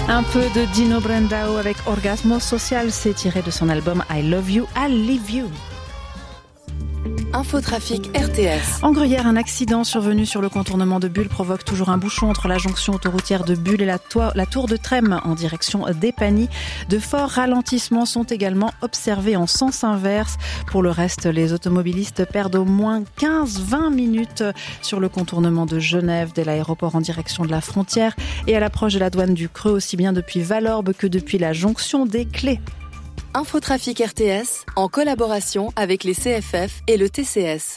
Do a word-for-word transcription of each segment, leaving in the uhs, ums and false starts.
Un peu de Dino Brandão avec Orgasmo Social, c'est tiré de son album I Love You, I Leave You. Infotrafic R T S. En Gruyère, un accident survenu sur le contournement de Bulle provoque toujours un bouchon entre la jonction autoroutière de Bulle et la, to- la tour de Trême en direction d'Épagny. De forts ralentissements sont également observés en sens inverse. Pour le reste, les automobilistes perdent au moins quinze à vingt minutes sur le contournement de Genève dès l'aéroport en direction de la frontière et à l'approche de la douane du Creux, aussi bien depuis Valorbe que depuis la jonction des Clés. Infotrafic R T S, en collaboration avec les C F F et le T C S.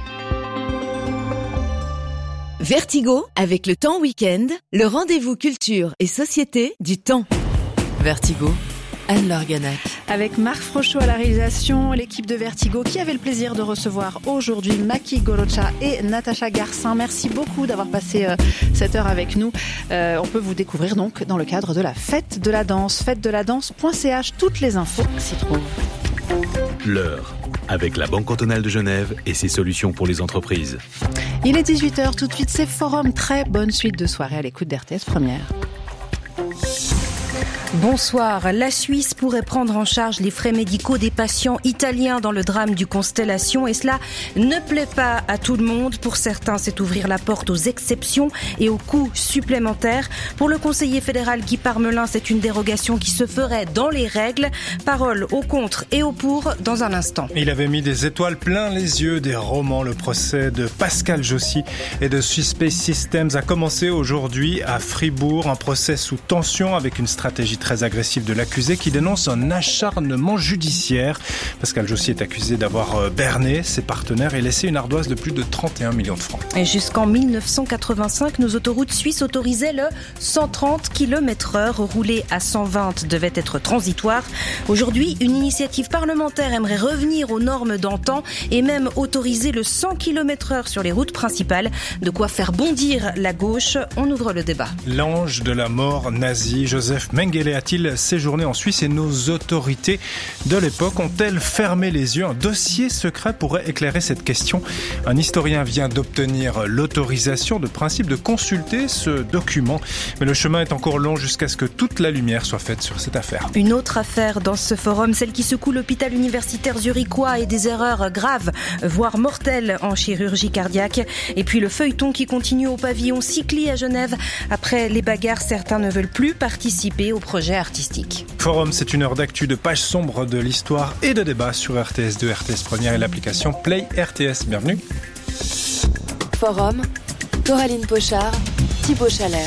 Vertigo, avec le Temps Week-end, le rendez-vous culture et société du temps. Vertigo, Anne-Laure Ganac. Avec Marc Frochot à la réalisation, l'équipe de Vertigo qui avait le plaisir de recevoir aujourd'hui Maki Gorocha et Natacha Garcin. Merci beaucoup d'avoir passé euh, cette heure avec nous. Euh, on peut vous découvrir donc dans le cadre de la Fête de la Danse, fête de la danse point c h. Toutes les infos s'y trouvent. L'heure, avec la Banque cantonale de Genève et ses solutions pour les entreprises. Il est dix-huit heures, tout de suite c'est Forum. Très bonne suite de soirée à l'écoute d'R T S Première. Bonsoir. La Suisse pourrait prendre en charge les frais médicaux des patients italiens dans le drame du Constellation et cela ne plaît pas à tout le monde. Pour certains, c'est ouvrir la porte aux exceptions et aux coûts supplémentaires. Pour le conseiller fédéral Guy Parmelin, c'est une dérogation qui se ferait dans les règles. Parole au contre et au pour dans un instant. Il avait mis des étoiles plein les yeux des romans. Le procès de Pascal Jossy et de Suspect Systems a commencé aujourd'hui à Fribourg. Un procès sous tension avec une stratégie très agressif de l'accusé qui dénonce un acharnement judiciaire. Pascal Jossy est accusé d'avoir berné ses partenaires et laissé une ardoise de plus de trente et un millions de francs. Et jusqu'en dix-neuf cent quatre-vingt-cinq, nos autoroutes suisses autorisaient le cent trente kilomètres heure. Rouler à cent vingt devait être transitoire. Aujourd'hui, une initiative parlementaire aimerait revenir aux normes d'antan et même autoriser le cent kilomètres heure sur les routes principales. De quoi faire bondir la gauche. On ouvre le débat. L'ange de la mort nazi, Joseph Mengele, a-t-il séjourné en Suisse et nos autorités de l'époque ont-elles fermé les yeux? Un dossier secret pourrait éclairer cette question. Un historien vient d'obtenir l'autorisation de principe de consulter ce document. Mais le chemin est encore long jusqu'à ce que toute la lumière soit faite sur cette affaire. Une autre affaire dans ce forum, celle qui secoue l'hôpital universitaire zurichois et des erreurs graves, voire mortelles en chirurgie cardiaque. Et puis le feuilleton qui continue au pavillon Cycli à Genève. Après les bagarres, certains ne veulent plus participer au projet artistique. Forum, c'est une heure d'actu, de pages sombres de l'histoire et de débat sur R T S deux, R T S Première et l'application Play R T S. Bienvenue. Forum, Coraline Pochard, Thibaut Chalère.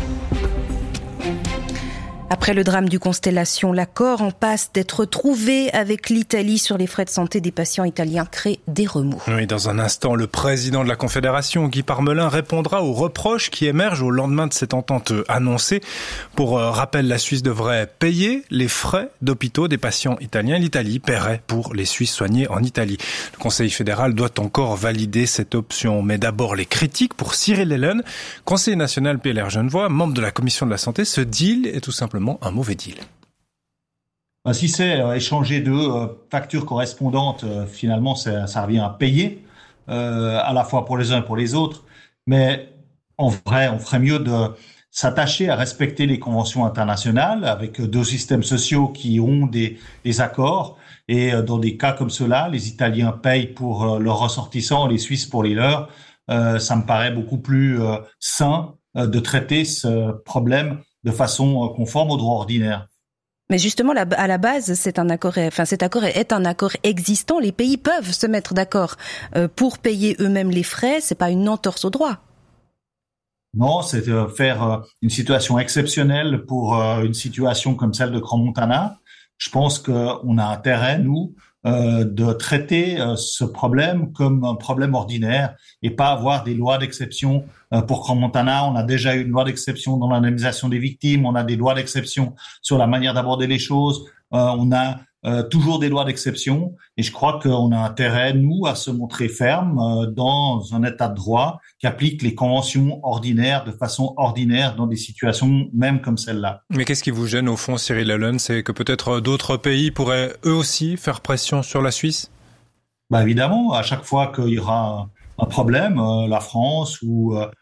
Après le drame du Constellation, l'accord en passe d'être trouvé avec l'Italie sur les frais de santé des patients italiens crée des remous. Oui, dans un instant, le président de la Confédération, Guy Parmelin, répondra aux reproches qui émergent au lendemain de cette entente annoncée. Pour euh, rappel, la Suisse devrait payer les frais d'hôpitaux des patients italiens. L'Italie paierait pour les Suisses soignés en Italie. Le Conseil fédéral doit encore valider cette option. Mais d'abord, les critiques pour Cyril Hellen, conseiller national P L R Genevois, membre de la Commission de la Santé. Ce deal est tout simplement un mauvais deal. Si c'est euh, échanger deux euh, factures correspondantes, euh, finalement, ça, ça revient à payer, euh, à la fois pour les uns et pour les autres. Mais en vrai, on ferait mieux de s'attacher à respecter les conventions internationales avec deux systèmes sociaux qui ont des, des accords. Et euh, dans des cas comme cela, les Italiens payent pour euh, leurs ressortissants, les Suisses pour les leurs. Euh, ça me paraît beaucoup plus euh, sain euh, de traiter ce problème de façon conforme au droit ordinaire. Mais justement, à la base, c'est un accord, enfin, cet accord est un accord existant. Les pays peuvent se mettre d'accord pour payer eux-mêmes les frais. C'est pas une entorse au droit. Non, c'est faire une situation exceptionnelle pour une situation comme celle de Crans-Montana. Je pense qu'on a intérêt, nous, Euh, de traiter euh, ce problème comme un problème ordinaire et pas avoir des lois d'exception. Euh, pour Crans-Montana, on a déjà eu une loi d'exception dans l'indemnisation des victimes, on a des lois d'exception sur la manière d'aborder les choses, euh, on a euh, toujours des lois d'exception et je crois qu'on a intérêt, nous, à se montrer ferme euh, dans un état de droit qui applique les conventions ordinaires de façon ordinaire dans des situations même comme celle-là. Mais qu'est-ce qui vous gêne au fond, Cyril Hellen? C'est que peut-être d'autres pays pourraient eux aussi faire pression sur la Suisse? Bah évidemment, à chaque fois qu'il y aura un problème, euh, la France ou euh,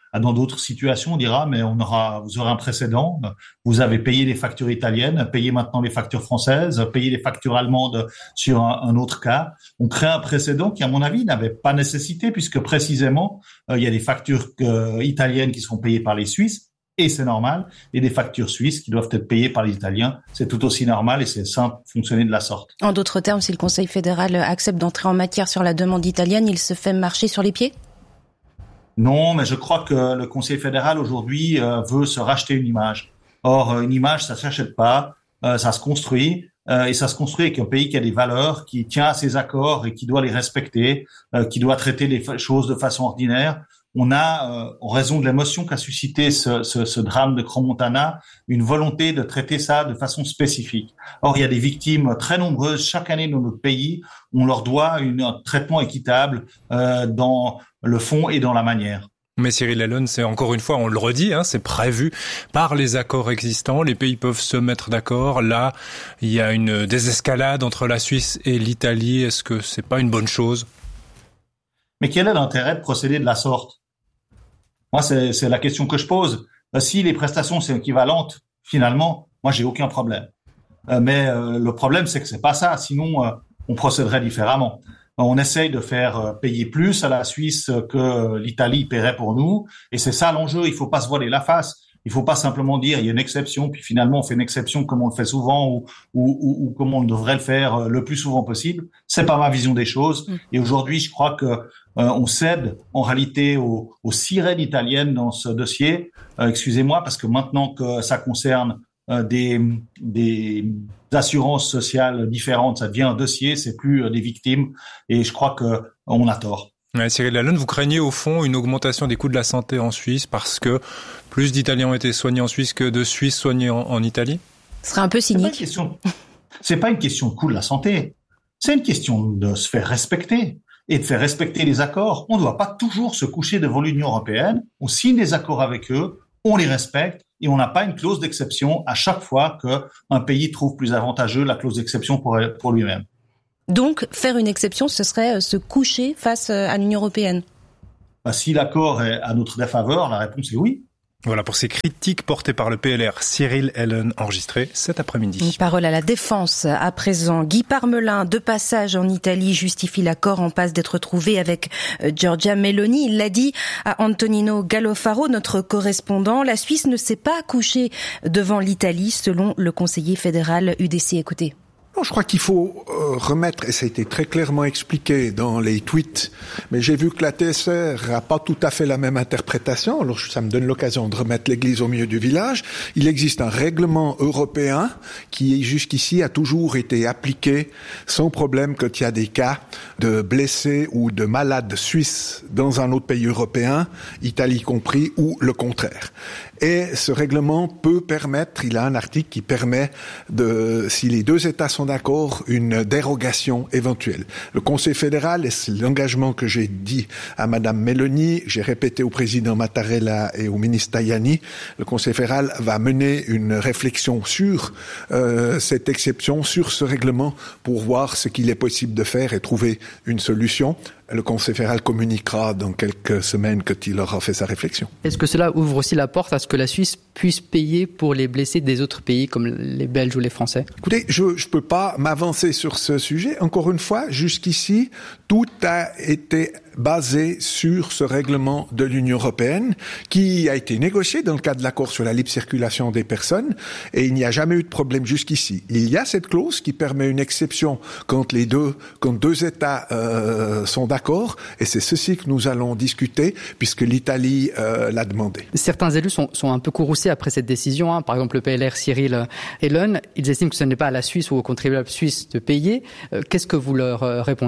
Dans d'autres situations, on dira, mais on aura, vous aurez un précédent. Vous avez payé les factures italiennes, payé maintenant les factures françaises, payé les factures allemandes sur un, un autre cas. On crée un précédent qui, à mon avis, n'avait pas nécessité, puisque précisément, euh, il y a des factures euh, italiennes qui seront payées par les Suisses. Et c'est normal, et des factures suisses qui doivent être payées par les Italiens, c'est tout aussi normal et c'est simple fonctionner de la sorte. En d'autres termes, si le Conseil fédéral accepte d'entrer en matière sur la demande italienne, il se fait marcher sur les pieds ? Non, mais je crois que le Conseil fédéral aujourd'hui euh, veut se racheter une image. Or, euh, une image, ça s'achète pas, euh, ça se construit. Euh, et ça se construit avec un pays qui a des valeurs, qui tient à ses accords et qui doit les respecter, euh, qui doit traiter les fa- choses de façon ordinaire. On a, euh, en raison de l'émotion qu'a suscité ce, ce, ce drame de Crans-Montana, une volonté de traiter ça de façon spécifique. Or, il y a des victimes très nombreuses chaque année dans notre pays. On leur doit une, un traitement équitable euh, dans le fond et dans la manière. Mais Cyril Ellon, c'est encore une fois, on le redit, hein, c'est prévu par les accords existants. Les pays peuvent se mettre d'accord. Là, il y a une désescalade entre la Suisse et l'Italie. Est-ce que c'est pas une bonne chose ? Mais quel est l'intérêt de procéder de la sorte ? Moi, c'est, c'est la question que je pose. Euh, si les prestations sont équivalentes, finalement, moi, j'ai aucun problème. Euh, mais euh, le problème, c'est que c'est pas ça. Sinon, euh, on procéderait différemment. On essaye de faire payer plus à la Suisse que l'Italie paierait pour nous. Et c'est ça l'enjeu. Il faut pas se voiler la face. Il faut pas simplement dire il y a une exception, puis finalement on fait une exception comme on le fait souvent ou, ou, ou, ou comme on devrait le faire le plus souvent possible. C'est pas ma vision des choses. Et aujourd'hui, je crois que euh, on cède en réalité aux, aux sirènes italiennes dans ce dossier. Euh, excusez-moi, parce que maintenant que ça concerne euh, des, des assurances sociales différentes, ça devient un dossier, c'est plus euh, des victimes. Et je crois que on a tort. Ouais, Cyril Ellon, vous craignez au fond une augmentation des coûts de la santé en Suisse parce que plus d'Italiens ont été soignés en Suisse que de Suisses soignés en, en Italie ? Ce serait un peu cynique. C'est pas une question, c'est pas une question de coût de la santé. C'est une question de se faire respecter et de faire respecter les accords. On ne doit pas toujours se coucher devant l'Union européenne. On signe des accords avec eux, on les respecte et on n'a pas une clause d'exception à chaque fois qu'un pays trouve plus avantageux la clause d'exception pour, pour lui-même. Donc, faire une exception, ce serait se coucher face à l'Union européenne. Bah, si l'accord est à notre défaveur, la réponse est oui. Voilà pour ces critiques portées par le P L R. Cyril Ellon, enregistré cet après-midi. Une parole à la défense à présent. Guy Parmelin, de passage en Italie, justifie l'accord en passe d'être trouvé avec Giorgia Meloni. Il l'a dit à Antonino Gallofaro, notre correspondant. La Suisse ne s'est pas couchée devant l'Italie, selon le conseiller fédéral U D C. Écoutez. Non, je crois qu'il faut euh, remettre, et ça a été très clairement expliqué dans les tweets, mais j'ai vu que la T S R n'a pas tout à fait la même interprétation, alors ça me donne l'occasion de remettre l'église au milieu du village. Il existe un règlement européen qui, jusqu'ici, a toujours été appliqué sans problème quand il y a des cas de blessés ou de malades suisses dans un autre pays européen, Italie compris, ou le contraire. Et ce règlement peut permettre, il a un article qui permet de, si les deux États sont d'accord, une dérogation éventuelle. Le Conseil fédéral, et c'est l'engagement que j'ai dit à Madame Meloni, j'ai répété au président Mattarella et au ministre Tajani, le Conseil fédéral va mener une réflexion sur euh, cette exception, sur ce règlement, pour voir ce qu'il est possible de faire et trouver une solution. Le Conseil fédéral communiquera dans quelques semaines quand il aura fait sa réflexion. Est-ce que cela ouvre aussi la porte à ce que la Suisse puisse payer pour les blessés des autres pays comme les Belges ou les Français ? Écoutez, je ne peux pas m'avancer sur ce sujet. Encore une fois, jusqu'ici, tout a été basé sur ce règlement de l'Union européenne qui a été négocié dans le cadre de l'accord sur la libre circulation des personnes et il n'y a jamais eu de problème jusqu'ici. Il y a cette clause qui permet une exception quand les deux, quand deux États euh, sont d'accord et c'est ceci que nous allons discuter puisque l'Italie euh, l'a demandé. Certains élus sont, sont un peu courroucés après cette décision. Hein. Par exemple, le P L R Cyril Ellon, ils estiment que ce n'est pas à la Suisse ou aux contribuables suisses de payer. Euh, qu'est-ce que vous leur euh, répondez ?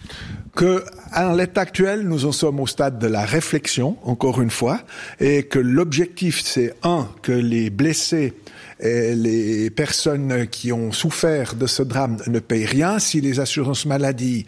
Que, à l'état actuel, nous en sommes au stade de la réflexion, encore une fois, et que l'objectif, c'est un, que les blessés et les personnes qui ont souffert de ce drame ne payent rien. Si les assurances maladie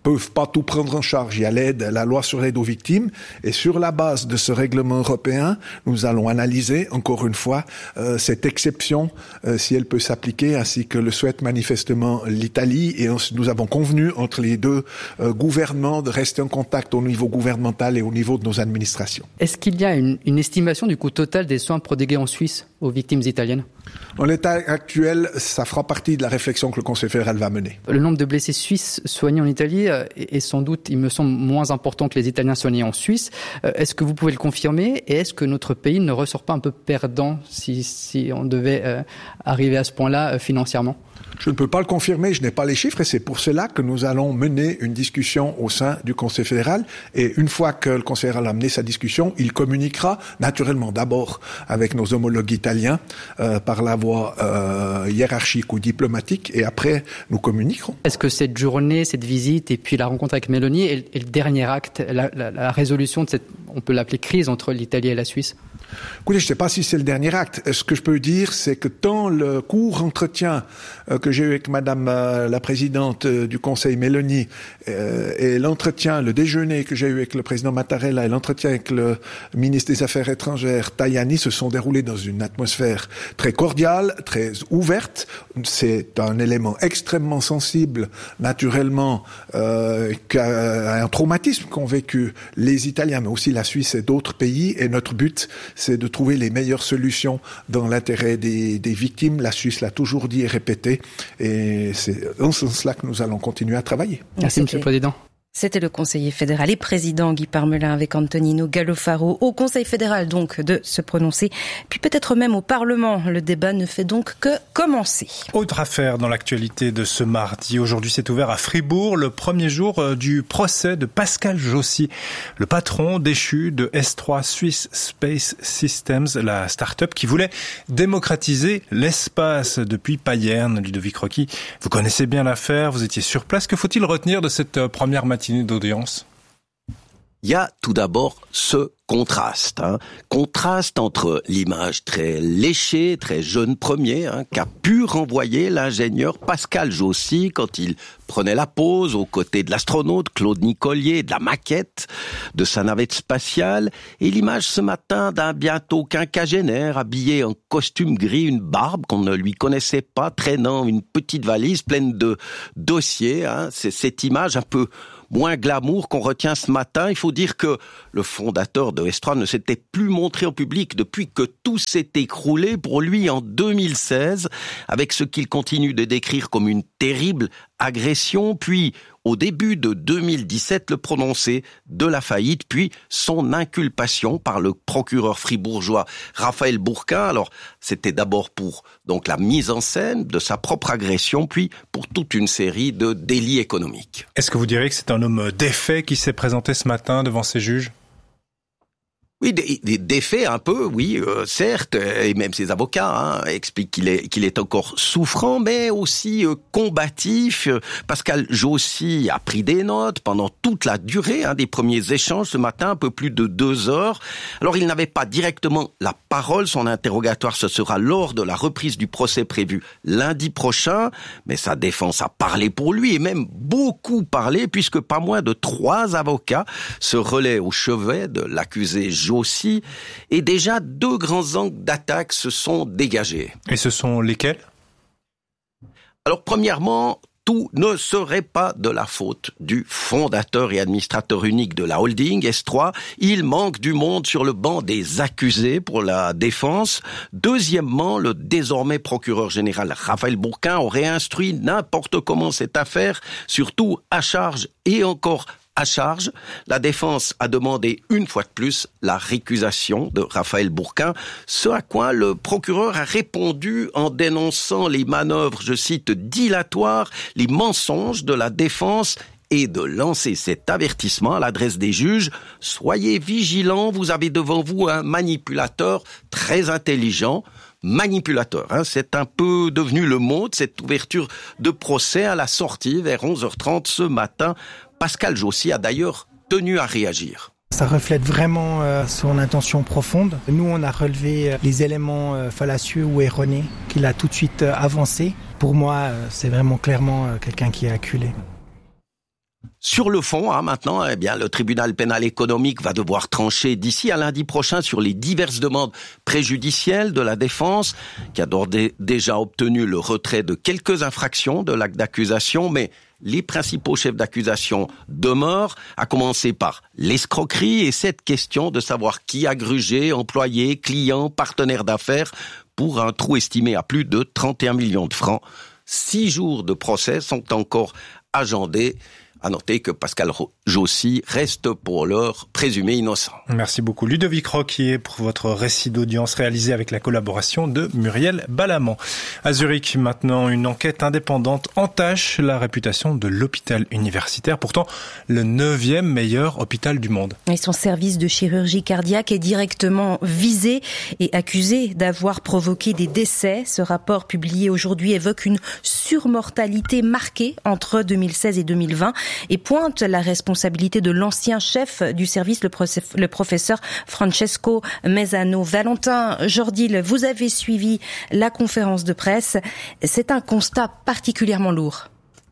peuvent pas tout prendre en charge. Il y a l'aide, la loi sur l'aide aux victimes, et sur la base de ce règlement européen, nous allons analyser, encore une fois, euh, cette exception, euh, si elle peut s'appliquer, ainsi que le souhaite manifestement l'Italie, et on, nous avons convenu entre les deux euh, gouvernements de rester en contact au niveau gouvernemental et au niveau de nos administrations. Est-ce qu'il y a une, une estimation du coût total des soins prodigués en Suisse aux victimes italiennes ? En l'état actuel, ça fera partie de la réflexion que le Conseil fédéral va mener. Le nombre de blessés suisses soignés en Italie est sans doute, il me semble, moins important que les Italiens soignés en Suisse. Est-ce que vous pouvez le confirmer et est-ce que notre pays ne ressort pas un peu perdant si, si on devait euh, arriver à ce point-là euh, financièrement ? Je ne peux pas le confirmer, je n'ai pas les chiffres et c'est pour cela que nous allons mener une discussion au sein du Conseil fédéral. Et une fois que le Conseil fédéral a mené sa discussion, il communiquera naturellement d'abord avec nos homologues italiens euh, par la voie euh, hiérarchique ou diplomatique et après nous communiquerons. Est-ce que cette journée, cette visite et puis la rencontre avec Meloni est, est le dernier acte, la, la, la résolution de cette, on peut l'appeler crise entre l'Italie et la Suisse ? Écoutez, je ne sais pas si c'est le dernier acte. Ce que je peux dire, c'est que tant le court entretien euh, que j'ai eu avec Madame euh, la présidente euh, du Conseil Meloni euh, et l'entretien, le déjeuner que j'ai eu avec le président Mattarella et l'entretien avec le ministre des Affaires étrangères Tajani se sont déroulés dans une atmosphère très cordiale, très ouverte. C'est un élément extrêmement sensible, naturellement, euh, qu'à un traumatisme qu'ont vécu les Italiens, mais aussi la Suisse et d'autres pays. Et notre but, c'est de trouver les meilleures solutions dans l'intérêt des, des victimes. La Suisse l'a toujours dit et répété. Et c'est dans ce sens-là que nous allons continuer à travailler. Merci, Monsieur le Président. C'était le conseiller fédéral et président Guy Parmelin avec Antonino Gallofaro. Au Conseil fédéral donc de se prononcer, puis peut-être même au Parlement. Le débat ne fait donc que commencer. Autre affaire dans l'actualité de ce mardi. Aujourd'hui s'est ouvert à Fribourg le premier jour du procès de Pascal Jossy, le patron déchu de S trois Swiss Space Systems, la start-up qui voulait démocratiser l'espace depuis Payerne. Ludovic Rocky, vous connaissez bien l'affaire, vous étiez sur place. Que faut-il retenir de cette première matinée d'audience? Il y a tout d'abord ce contraste, hein. contraste entre l'image très léchée, très jeune premier, hein, qu'a pu renvoyer l'ingénieur Pascal Jossy quand il prenait la pose aux côtés de l'astronaute Claude Nicollier, de la maquette de sa navette spatiale, et l'image ce matin d'un bientôt quinquagénaire habillé en costume gris, une barbe qu'on ne lui connaissait pas, traînant une petite valise pleine de dossiers. Hein. C'est cette image un peu moins glamour qu'on retient ce matin. Il faut dire que le fondateur de S trois ne s'était plus montré en public depuis que tout s'est écroulé pour lui en deux mille seize, avec ce qu'il continue de décrire comme une terrible agression, puis au début de deux mille dix-sept, le prononcé de la faillite, puis son inculpation par le procureur fribourgeois Raphaël Bourquin. Alors, c'était d'abord pour donc la mise en scène de sa propre agression, puis pour toute une série de délits économiques. Est-ce que vous diriez que c'est un homme défait qui s'est présenté ce matin devant ses juges ? Oui, des, des, des faits un peu, oui, euh, certes, et même ses avocats hein, expliquent qu'il est, qu'il est encore souffrant, mais aussi euh, combatif. Pascal Jossy a pris des notes pendant toute la durée hein, des premiers échanges ce matin, un peu plus de deux heures. Alors, il n'avait pas directement la parole, son interrogatoire, ce sera lors de la reprise du procès prévu lundi prochain, mais sa défense a parlé pour lui, et même beaucoup parlé, puisque pas moins de trois avocats se relaient au chevet de l'accusé Jossy. Aussi, et déjà deux grands angles d'attaque se sont dégagés. Et ce sont lesquels ? Alors, premièrement, tout ne serait pas de la faute du fondateur et administrateur unique de la holding S trois. Il manque du monde sur le banc des accusés pour la défense. Deuxièmement, le désormais procureur général Raphaël Bourquin aurait instruit n'importe comment cette affaire, surtout à charge et encore à charge. La défense a demandé une fois de plus la récusation de Raphaël Bourquin, ce à quoi le procureur a répondu en dénonçant les manœuvres, je cite, dilatoires, les mensonges de la défense et de lancer cet avertissement à l'adresse des juges. Soyez vigilants, vous avez devant vous un manipulateur très intelligent. Manipulateur, hein, c'est un peu devenu le mot de cette ouverture de procès à la sortie vers onze heures trente ce matin. Pascal Jossy a d'ailleurs tenu à réagir. Ça reflète vraiment euh, son intention profonde. Nous, on a relevé euh, les éléments euh, fallacieux ou erronés qu'il a tout de suite euh, avancés. Pour moi, euh, c'est vraiment clairement euh, quelqu'un qui est acculé. Sur le fond, hein, maintenant, eh bien, le tribunal pénal économique va devoir trancher d'ici à lundi prochain sur les diverses demandes préjudicielles de la défense, qui a déjà obtenu le retrait de quelques infractions de l'acte d'accusation, mais les principaux chefs d'accusation demeurent, à commencer par l'escroquerie et cette question de savoir qui a grugé, employé, client, partenaire d'affaires, pour un trou estimé à plus de trente et un millions de francs. Six jours de procès sont encore agendés. À noter que Pascal Jossy reste pour l'heure présumé innocent. Merci beaucoup Ludovic Roquier pour votre récit d'audience réalisé avec la collaboration de Muriel Balamant. À Zurich, maintenant, une enquête indépendante entache la réputation de l'hôpital universitaire, pourtant le neuvième meilleur hôpital du monde. Et son service de chirurgie cardiaque est directement visé et accusé d'avoir provoqué des décès. Ce rapport publié aujourd'hui évoque une surmortalité marquée entre deux mille seize et deux mille vingt. Et pointe la responsabilité de l'ancien chef du service, le professeur Francesco Maisano. Valentin Jordil, vous avez suivi la conférence de presse. C'est un constat particulièrement lourd.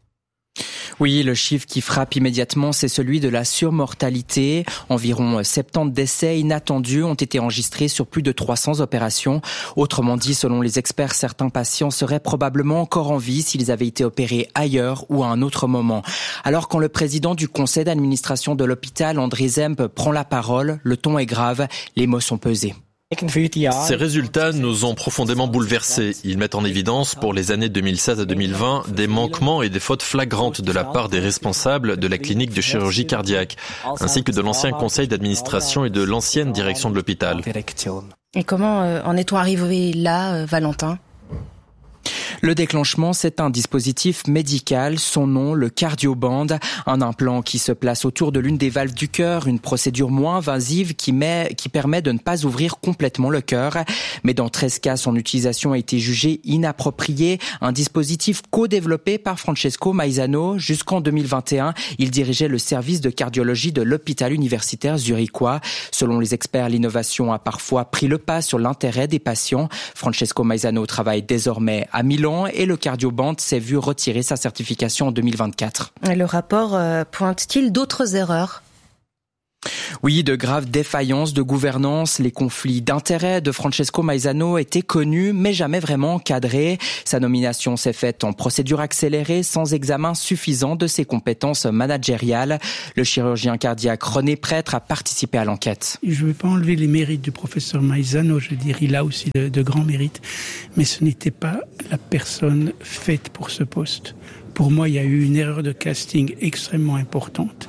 Oui, le chiffre qui frappe immédiatement, c'est celui de la surmortalité. Environ soixante-dix décès inattendus ont été enregistrés sur plus de trois cents opérations. Autrement dit, selon les experts, certains patients seraient probablement encore en vie s'ils avaient été opérés ailleurs ou à un autre moment. Alors quand le président du conseil d'administration de l'hôpital, André Zemp, prend la parole, le ton est grave, les mots sont pesés. Ces résultats nous ont profondément bouleversés. Ils mettent en évidence, pour les années deux mille seize à deux mille vingt, des manquements et des fautes flagrantes de la part des responsables de la clinique de chirurgie cardiaque, ainsi que de l'ancien conseil d'administration et de l'ancienne direction de l'hôpital. Et comment euh, en est-on arrivé là, euh, Valentin ? Le déclenchement, c'est un dispositif médical, son nom, le CardioBand, un implant qui se place autour de l'une des valves du cœur, une procédure moins invasive qui, met, qui permet de ne pas ouvrir complètement le cœur. Mais dans treize cas, son utilisation a été jugée inappropriée. Un dispositif co-développé par Francesco Maisano. Jusqu'en deux mille vingt et un, il dirigeait le service de cardiologie de l'hôpital universitaire zurichois. Selon les experts, l'innovation a parfois pris le pas sur l'intérêt des patients. Francesco Maisano travaille désormais à Milan et le CardioBand s'est vu retirer sa certification en deux mille vingt-quatre. Le rapport euh, pointe-t-il d'autres erreurs ? Oui, de graves défaillances de gouvernance, les conflits d'intérêts de Francesco Maisano étaient connus, mais jamais vraiment encadrés. Sa nomination s'est faite en procédure accélérée, sans examen suffisant de ses compétences managériales. Le chirurgien cardiaque René Prêtre a participé à l'enquête. Je ne veux pas enlever les mérites du professeur Maisano, je veux dire, il a aussi de, de grands mérites, mais ce n'était pas la personne faite pour ce poste. Pour moi, il y a eu une erreur de casting extrêmement importante.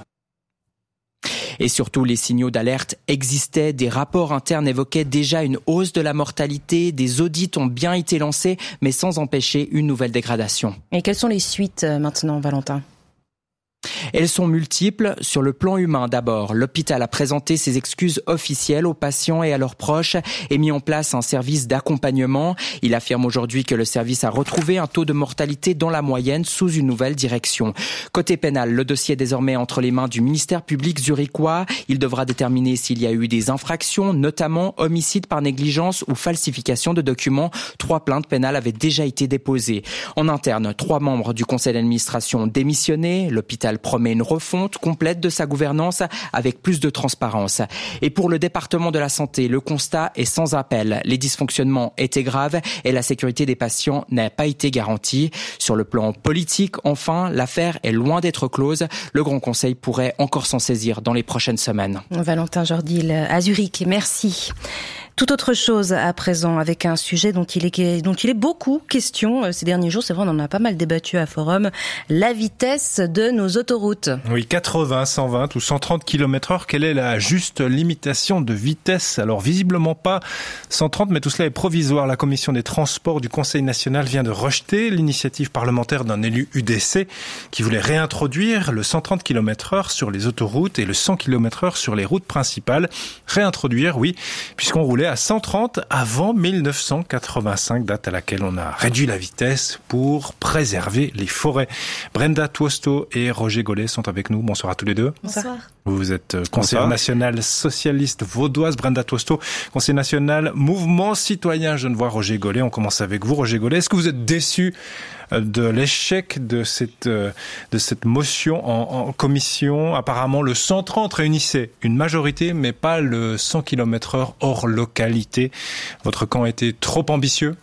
Et surtout, les signaux d'alerte existaient. Des rapports internes évoquaient déjà une hausse de la mortalité. Des audits ont bien été lancés, mais sans empêcher une nouvelle dégradation. Et quelles sont les suites maintenant, Valentin ? Elles sont multiples. Sur le plan humain d'abord, l'hôpital a présenté ses excuses officielles aux patients et à leurs proches et mis en place un service d'accompagnement. Il affirme aujourd'hui que le service a retrouvé un taux de mortalité dans la moyenne sous une nouvelle direction. Côté pénal, le dossier est désormais entre les mains du ministère public zurichois. Il devra déterminer s'il y a eu des infractions, notamment homicide par négligence ou falsification de documents. Trois plaintes pénales avaient déjà été déposées. En interne, trois membres du conseil d'administration ont démissionné. L'hôpital promet une refonte complète de sa gouvernance avec plus de transparence. Et pour le département de la santé, le constat est sans appel. Les dysfonctionnements étaient graves et la sécurité des patients n'a pas été garantie. Sur le plan politique, enfin, l'affaire est loin d'être close. Le Grand Conseil pourrait encore s'en saisir dans les prochaines semaines. Valentin Jordil à Zurich, merci. Tout autre chose à présent avec un sujet dont il est, dont il est beaucoup question ces derniers jours. C'est vrai, on en a pas mal débattu à Forum. La vitesse de nos autoroutes. Oui, quatre-vingts, cent vingt ou cent trente kilomètres heure. Quelle est la juste limitation de vitesse? Alors, visiblement pas cent trente, mais tout cela est provisoire. La commission des transports du Conseil national vient de rejeter l'initiative parlementaire d'un élu U D C qui voulait réintroduire le cent trente kilomètres heure sur les autoroutes et le cent kilomètres heure sur les routes principales. Réintroduire, oui, puisqu'on roulait à cent trente avant mille neuf cent quatre-vingt-cinq, date à laquelle on a réduit la vitesse pour préserver les forêts. Brenda Tuosto et Roger Gollet sont avec nous. Bonsoir à tous les deux. Bonsoir. Vous êtes conseillère nationale socialiste vaudoise, Brenda Tuosto, conseillère nationale Mouvement Citoyen Genevois, Roger Gollet. On commence avec vous, Roger Gollet. Est-ce que vous êtes déçu de l'échec de cette, de cette motion en, en commission? Apparemment, le cent trente réunissait une majorité, mais pas le cent kilomètres heure hors localité. Votre camp a été trop ambitieux?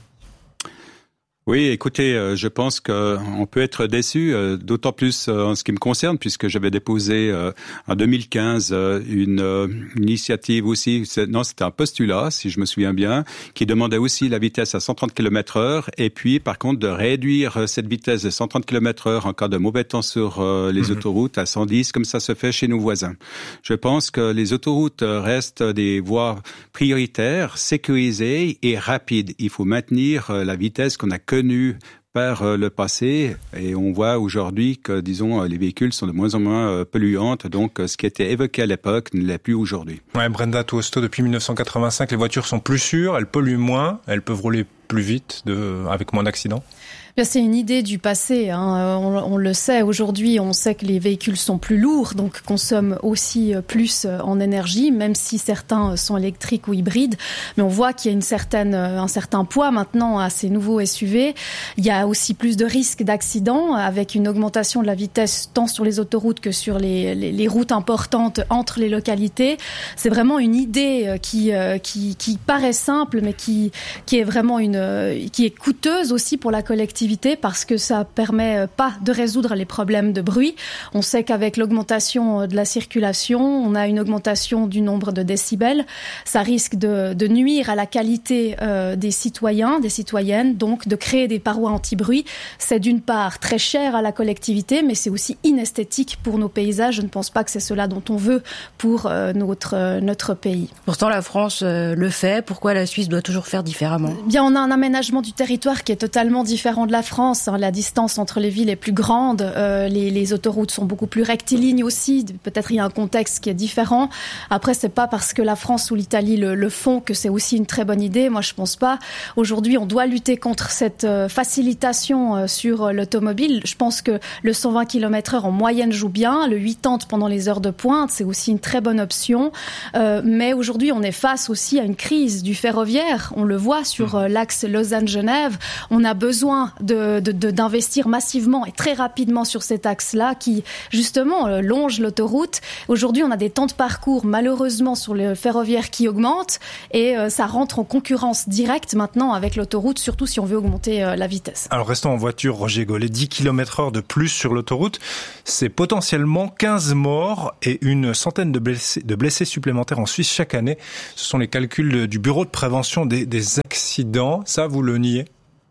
Oui, écoutez, euh, je pense qu'on peut être déçu, euh, d'autant plus euh, en ce qui me concerne, puisque j'avais déposé euh, en deux mille quinze euh, une, euh, une initiative aussi, c'est, non, c'était un postulat, si je me souviens bien, qui demandait aussi la vitesse à cent trente kilomètres heure, et puis par contre de réduire cette vitesse de cent trente kilomètres heure en cas de mauvais temps sur euh, les mmh. autoroutes à cent dix, comme ça se fait chez nos voisins. Je pense que les autoroutes restent des voies prioritaires, sécurisées et rapides. Il faut maintenir euh, la vitesse qu'on a connu par le passé, et on voit aujourd'hui que, disons, les véhicules sont de moins en moins polluants, donc ce qui était évoqué à l'époque ne l'est plus aujourd'hui. Ouais, Brenda Tuosto, depuis dix-neuf cent quatre-vingt-cinq, les voitures sont plus sûres, elles polluent moins, elles peuvent rouler plus vite, de, avec moins d'accidents. C'est une idée du passé, hein. on, on le sait aujourd'hui, on sait que les véhicules sont plus lourds, donc consomment aussi plus en énergie, même si certains sont électriques ou hybrides. Mais on voit qu'il y a une certaine, un certain poids maintenant à ces nouveaux S U V. Il y a aussi plus de risques d'accidents avec une augmentation de la vitesse tant sur les autoroutes que sur les, les, les routes importantes entre les localités. C'est vraiment une idée qui, qui, qui paraît simple, mais qui, qui est vraiment une, qui est coûteuse aussi pour la collectivité, parce que ça permet pas de résoudre les problèmes de bruit. On sait qu'avec l'augmentation de la circulation, on a une augmentation du nombre de décibels. Ça risque de, de nuire à la qualité euh, des citoyens, des citoyennes, donc de créer des parois anti-bruit. C'est d'une part très cher à la collectivité, mais c'est aussi inesthétique pour nos paysages. Je ne pense pas que c'est cela dont on veut pour euh, notre, euh, notre pays. Pourtant, la France euh, le fait. Pourquoi la Suisse doit toujours faire différemment ? Bien, on a un aménagement du territoire qui est totalement différent de la France. La distance entre les villes est plus grande, euh, les, les autoroutes sont beaucoup plus rectilignes aussi. Peut-être il y a un contexte qui est différent. Après, c'est pas parce que la France ou l'Italie le, le font que c'est aussi une très bonne idée. Moi, je pense pas. Aujourd'hui, on doit lutter contre cette euh, facilitation euh, sur euh, l'automobile. Je pense que le cent vingt kilomètres heure en moyenne joue bien. Le huitante pendant les heures de pointe, c'est aussi une très bonne option. Euh, mais aujourd'hui, on est face aussi à une crise du ferroviaire. On le voit sur euh, l'axe Lausanne-Genève. On a besoin De, de, de, d'investir massivement et très rapidement sur cet axe-là qui, justement, euh, longe l'autoroute. Aujourd'hui, on a des temps de parcours, malheureusement, sur le ferroviaire qui augmentent et euh, ça rentre en concurrence directe maintenant avec l'autoroute, surtout si on veut augmenter euh, la vitesse. Alors, restons en voiture, Roger Gollet. dix kilomètres heure de plus sur l'autoroute, c'est potentiellement quinze morts et une centaine de blessés, de blessés supplémentaires en Suisse chaque année. Ce sont les calculs du Bureau de prévention des, des accidents. Ça, vous le niez ?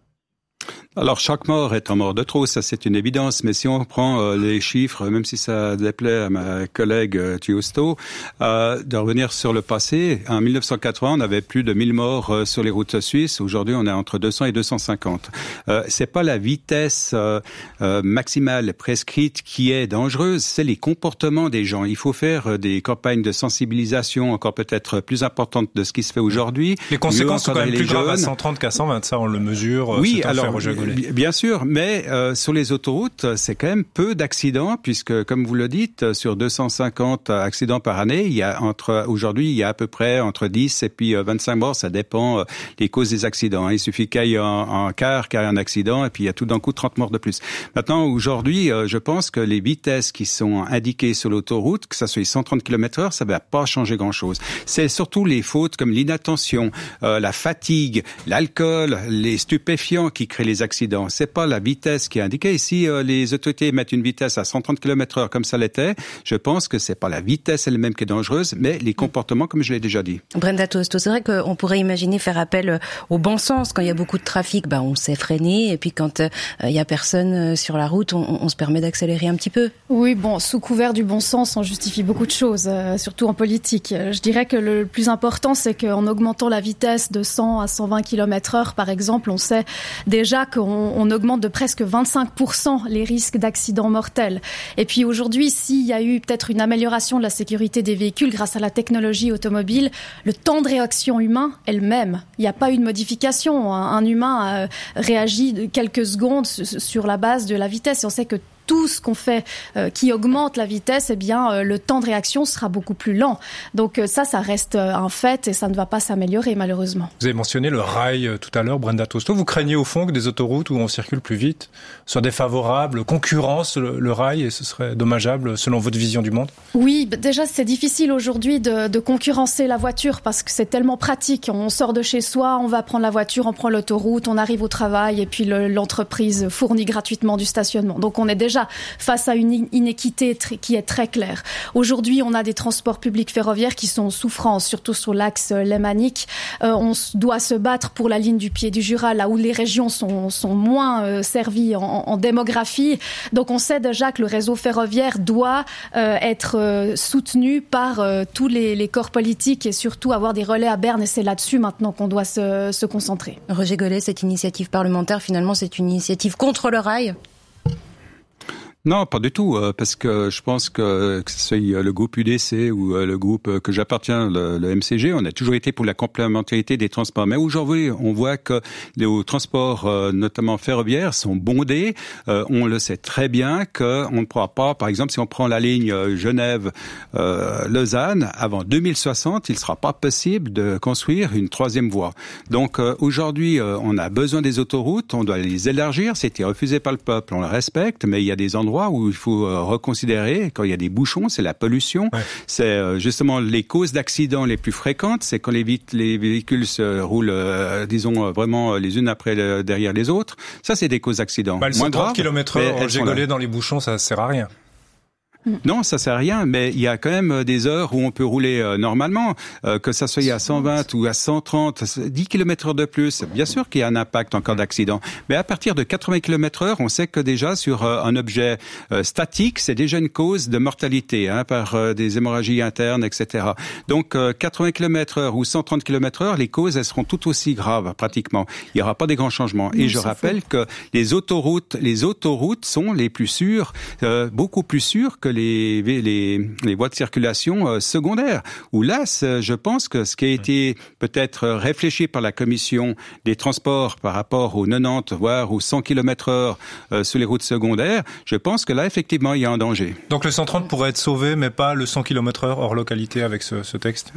Alors, chaque mort est un mort de trop, ça c'est une évidence, mais si on prend euh, les chiffres, même si ça déplaît à ma collègue euh, Tuosto, euh, de revenir sur le passé, en dix-neuf cent quatre-vingts, on avait plus de mille morts euh, sur les routes suisses, aujourd'hui on est entre deux cents et deux cent cinquante. Euh, c'est pas la vitesse euh, euh, maximale prescrite qui est dangereuse, c'est les comportements des gens. Il faut faire euh, des campagnes de sensibilisation encore peut-être plus importantes de ce qui se fait aujourd'hui. Les conséquences sont quand même plus graves à cent trente qu'à cent vingt, ça on le mesure. Oui, alors, bien sûr, mais euh, sur les autoroutes, c'est quand même peu d'accidents, puisque, comme vous le dites, sur deux cent cinquante accidents par année, il y a entre aujourd'hui, il y a à peu près entre dix et puis vingt-cinq morts. Ça dépend euh, des causes des accidents. Il suffit qu'il y ait un, un car, qu'il y ait un accident, et puis il y a tout d'un coup trente morts de plus. Maintenant, aujourd'hui, euh, je pense que les vitesses qui sont indiquées sur l'autoroute, que ça soit cent trente kilomètres heure, ça va pas changer grand-chose. C'est surtout les fautes comme l'inattention, euh, la fatigue, l'alcool, les stupéfiants qui créent les accidents. C'est pas la vitesse qui est indiquée. Si euh, les autorités mettent une vitesse à cent trente kilomètres heure comme ça l'était, je pense que c'est pas la vitesse elle-même qui est dangereuse, mais les comportements, comme je l'ai déjà dit. Brenda Tuosto, c'est vrai qu'on pourrait imaginer faire appel au bon sens. Quand il y a beaucoup de trafic, bah, on sait freiner, et puis quand euh, il y a personne sur la route, on, on se permet d'accélérer un petit peu. Oui, bon, sous couvert du bon sens, on justifie beaucoup de choses, euh, surtout en politique. Je dirais que le plus important, c'est qu'en augmentant la vitesse de cent à cent vingt kilomètres heure, par exemple, on sait déjà qu'on on augmente de presque vingt-cinq pour cent les risques d'accidents mortels. Et puis aujourd'hui, s'il y a eu peut-être une amélioration de la sécurité des véhicules grâce à la technologie automobile, le temps de réaction humain est le même. Il n'y a pas eu de modification. Un, un humain euh, réagit quelques secondes sur la base de la vitesse. Et on sait que tout ce qu'on fait euh, qui augmente la vitesse, eh bien, euh, le temps de réaction sera beaucoup plus lent. Donc euh, ça, ça reste euh, un fait et ça ne va pas s'améliorer, malheureusement. Vous avez mentionné le rail euh, tout à l'heure, Brenda Tosto. Vous craignez au fond que des autoroutes où on circule plus vite soient défavorables, concurrencent le, le rail et ce serait dommageable selon votre vision du monde? Oui, déjà, c'est difficile aujourd'hui de, de concurrencer la voiture parce que c'est tellement pratique. On sort de chez soi, on va prendre la voiture, on prend l'autoroute, on arrive au travail et puis le, l'entreprise fournit gratuitement du stationnement. Donc on est déjà face à une inéquité qui est très claire. Aujourd'hui, on a des transports publics ferroviaires qui sont en souffrance, surtout sur l'axe lémanique. Euh, on doit se battre pour la ligne du Pied du Jura, là où les régions sont, sont moins euh, servies en, en démographie. Donc on sait déjà que le réseau ferroviaire doit euh, être euh, soutenu par euh, tous les, les corps politiques et surtout avoir des relais à Berne. Et c'est là-dessus maintenant qu'on doit se, se concentrer. Roger Gollet, cette initiative parlementaire, finalement, c'est une initiative contre le rail ? Non, pas du tout, parce que je pense que que ce soit le groupe U D C ou le groupe que j'appartiens, le, le M C G, on a toujours été pour la complémentarité des transports. Mais aujourd'hui, on voit que les transports, notamment ferroviaires, sont bondés. On le sait très bien qu'on ne pourra pas, par exemple, si on prend la ligne Genève-Lausanne, avant deux mille soixante, il ne sera pas possible de construire une troisième voie. Donc aujourd'hui, on a besoin des autoroutes, on doit les élargir. C'était refusé par le peuple, on le respecte, mais il y a des endroits où il faut reconsidérer, quand il y a des bouchons, c'est la pollution, ouais. c'est justement les causes d'accidents les plus fréquentes, c'est quand les, vite, les véhicules se roulent, euh, disons, vraiment les unes après le, derrière les autres. Ça, c'est des causes d'accidents. Bah, le cent trente kilomètres heure gégolé dans les bouchons, ça sert à rien. Non, ça sert à rien, mais il y a quand même des heures où on peut rouler euh, normalement, euh, que ça soit à cent vingt ou à cent trente, dix kilomètres heure de plus. Bien sûr qu'il y a un impact en cas d'accident, mais à partir de quatre-vingts kilomètres heure, on sait que déjà sur euh, un objet euh, statique, c'est déjà une cause de mortalité hein, par euh, des hémorragies internes, et cetera. Donc euh, quatre-vingts kilomètres heure ou cent trente kilomètres heure, les causes elles seront tout aussi graves pratiquement. Il n'y aura pas des grands changements. Et non, je rappelle faux. que les autoroutes, les autoroutes sont les plus sûres, euh, beaucoup plus sûres que Les, les, les voies de circulation euh, secondaires, où là, je pense que ce qui a été peut-être réfléchi par la Commission des transports par rapport aux quatre-vingt-dix, voire aux cent kilomètres heure euh, sur les routes secondaires, je pense que là, effectivement, il y a un danger. Donc le cent trente pourrait être sauvé, mais pas le cent kilomètres heure hors localité avec ce, ce texte?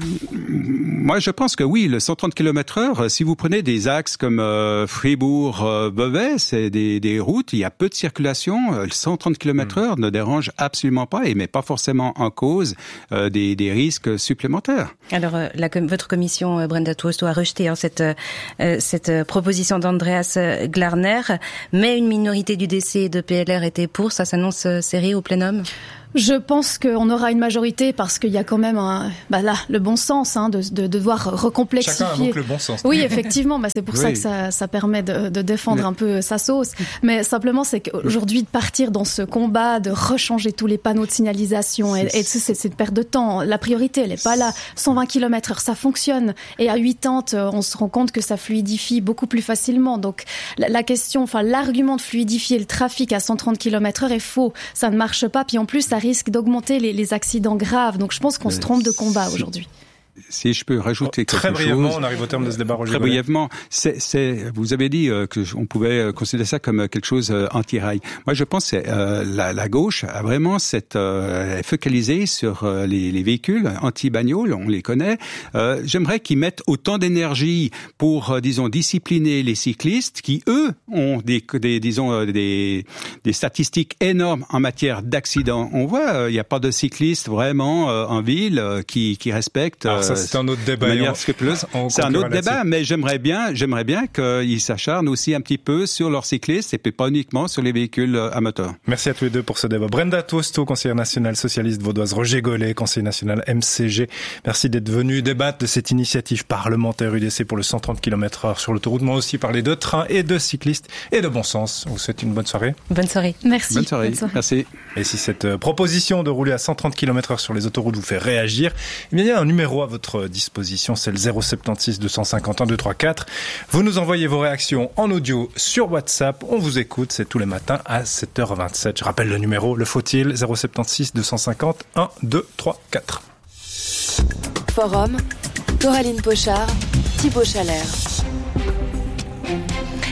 Moi, je pense que oui, le cent trente kilomètres heure, si vous prenez des axes comme euh, Fribourg-Beauvais, euh, c'est des, des routes, il y a peu de circulation, le cent trente kilomètres heure ne dérange absolument pas et met pas forcément en cause euh, des, des risques supplémentaires. Alors, euh, la, votre commission, euh, Brenda Tosto, a rejeté hein, cette, euh, cette proposition d'Andreas Glarner, mais une minorité du D C et de P L R était pour. Ça s'annonce euh, serré au plénum? Je pense qu'on aura une majorité parce qu'il y a quand même un, bah là, le bon sens hein, de, de devoir recomplexifier. Chacun invoque le bon sens. Oui, effectivement, bah c'est pour oui. ça que ça, ça permet de, de défendre Mais... un peu sa sauce. Mais simplement, c'est qu'aujourd'hui, de partir dans ce combat, de rechanger tous les panneaux de signalisation, et, et c'est, c'est une perte de temps. La priorité, elle est pas là. cent vingt kilomètres heure, ça fonctionne. Et à quatre-vingts, on se rend compte que ça fluidifie beaucoup plus facilement. Donc, la, la question, enfin, l'argument de fluidifier le trafic à cent trente kilomètres heure est faux. Ça ne marche pas. Puis en plus, ça risque d'augmenter les, les accidents graves. Donc je pense qu'on se trompe de combat aujourd'hui. Si je peux rajouter oh, quelque très brièvement, chose, on arrive au terme de ce débat. Roger très brièvement, c'est, c'est, vous avez dit euh, que on pouvait considérer ça comme quelque chose euh, anti-rail. Moi, je pense que euh, la, la gauche a vraiment cette euh, focalisée sur euh, les, les véhicules anti-bagnoles, on les connaît. Euh, j'aimerais qu'ils mettent autant d'énergie pour, euh, disons, discipliner les cyclistes qui, eux, ont des, des disons, euh, des, des statistiques énormes en matière d'accidents. On voit, il euh, n'y a pas de cyclistes vraiment euh, en ville euh, qui, qui respectent. Alors, ça, c'est un autre débat. On, c'est un autre débat, mais j'aimerais bien, j'aimerais bien qu'ils s'acharnent aussi un petit peu sur leurs cyclistes et pas uniquement sur les véhicules à moteur. Merci à tous les deux pour ce débat. Brenda Tosto, conseillère nationale socialiste vaudoise, Roger Gollet, conseiller national M C G. Merci d'être venus débattre de cette initiative parlementaire U D C pour le cent trente kilomètres heure sur l'autoroute. Moi aussi parler de trains et de cyclistes et de bon sens. On vous souhaite une bonne soirée. Bonne soirée. Merci. Bonne soirée. Bonne soirée. Merci. Et si cette proposition de rouler à cent trente kilomètres heure sur les autoroutes vous fait réagir, eh bien, il y a un numéro à votre disposition, c'est le zéro soixante-seize deux cent cinquante un deux cent trente-quatre. Vous nous envoyez vos réactions en audio sur WhatsApp. On vous écoute, c'est tous les matins à sept heures vingt-sept. Je rappelle le numéro, le faut-il, zéro soixante-seize deux cent cinquante un deux cent trente-quatre. Forum, Coraline Pochard, Thibaut Chalère.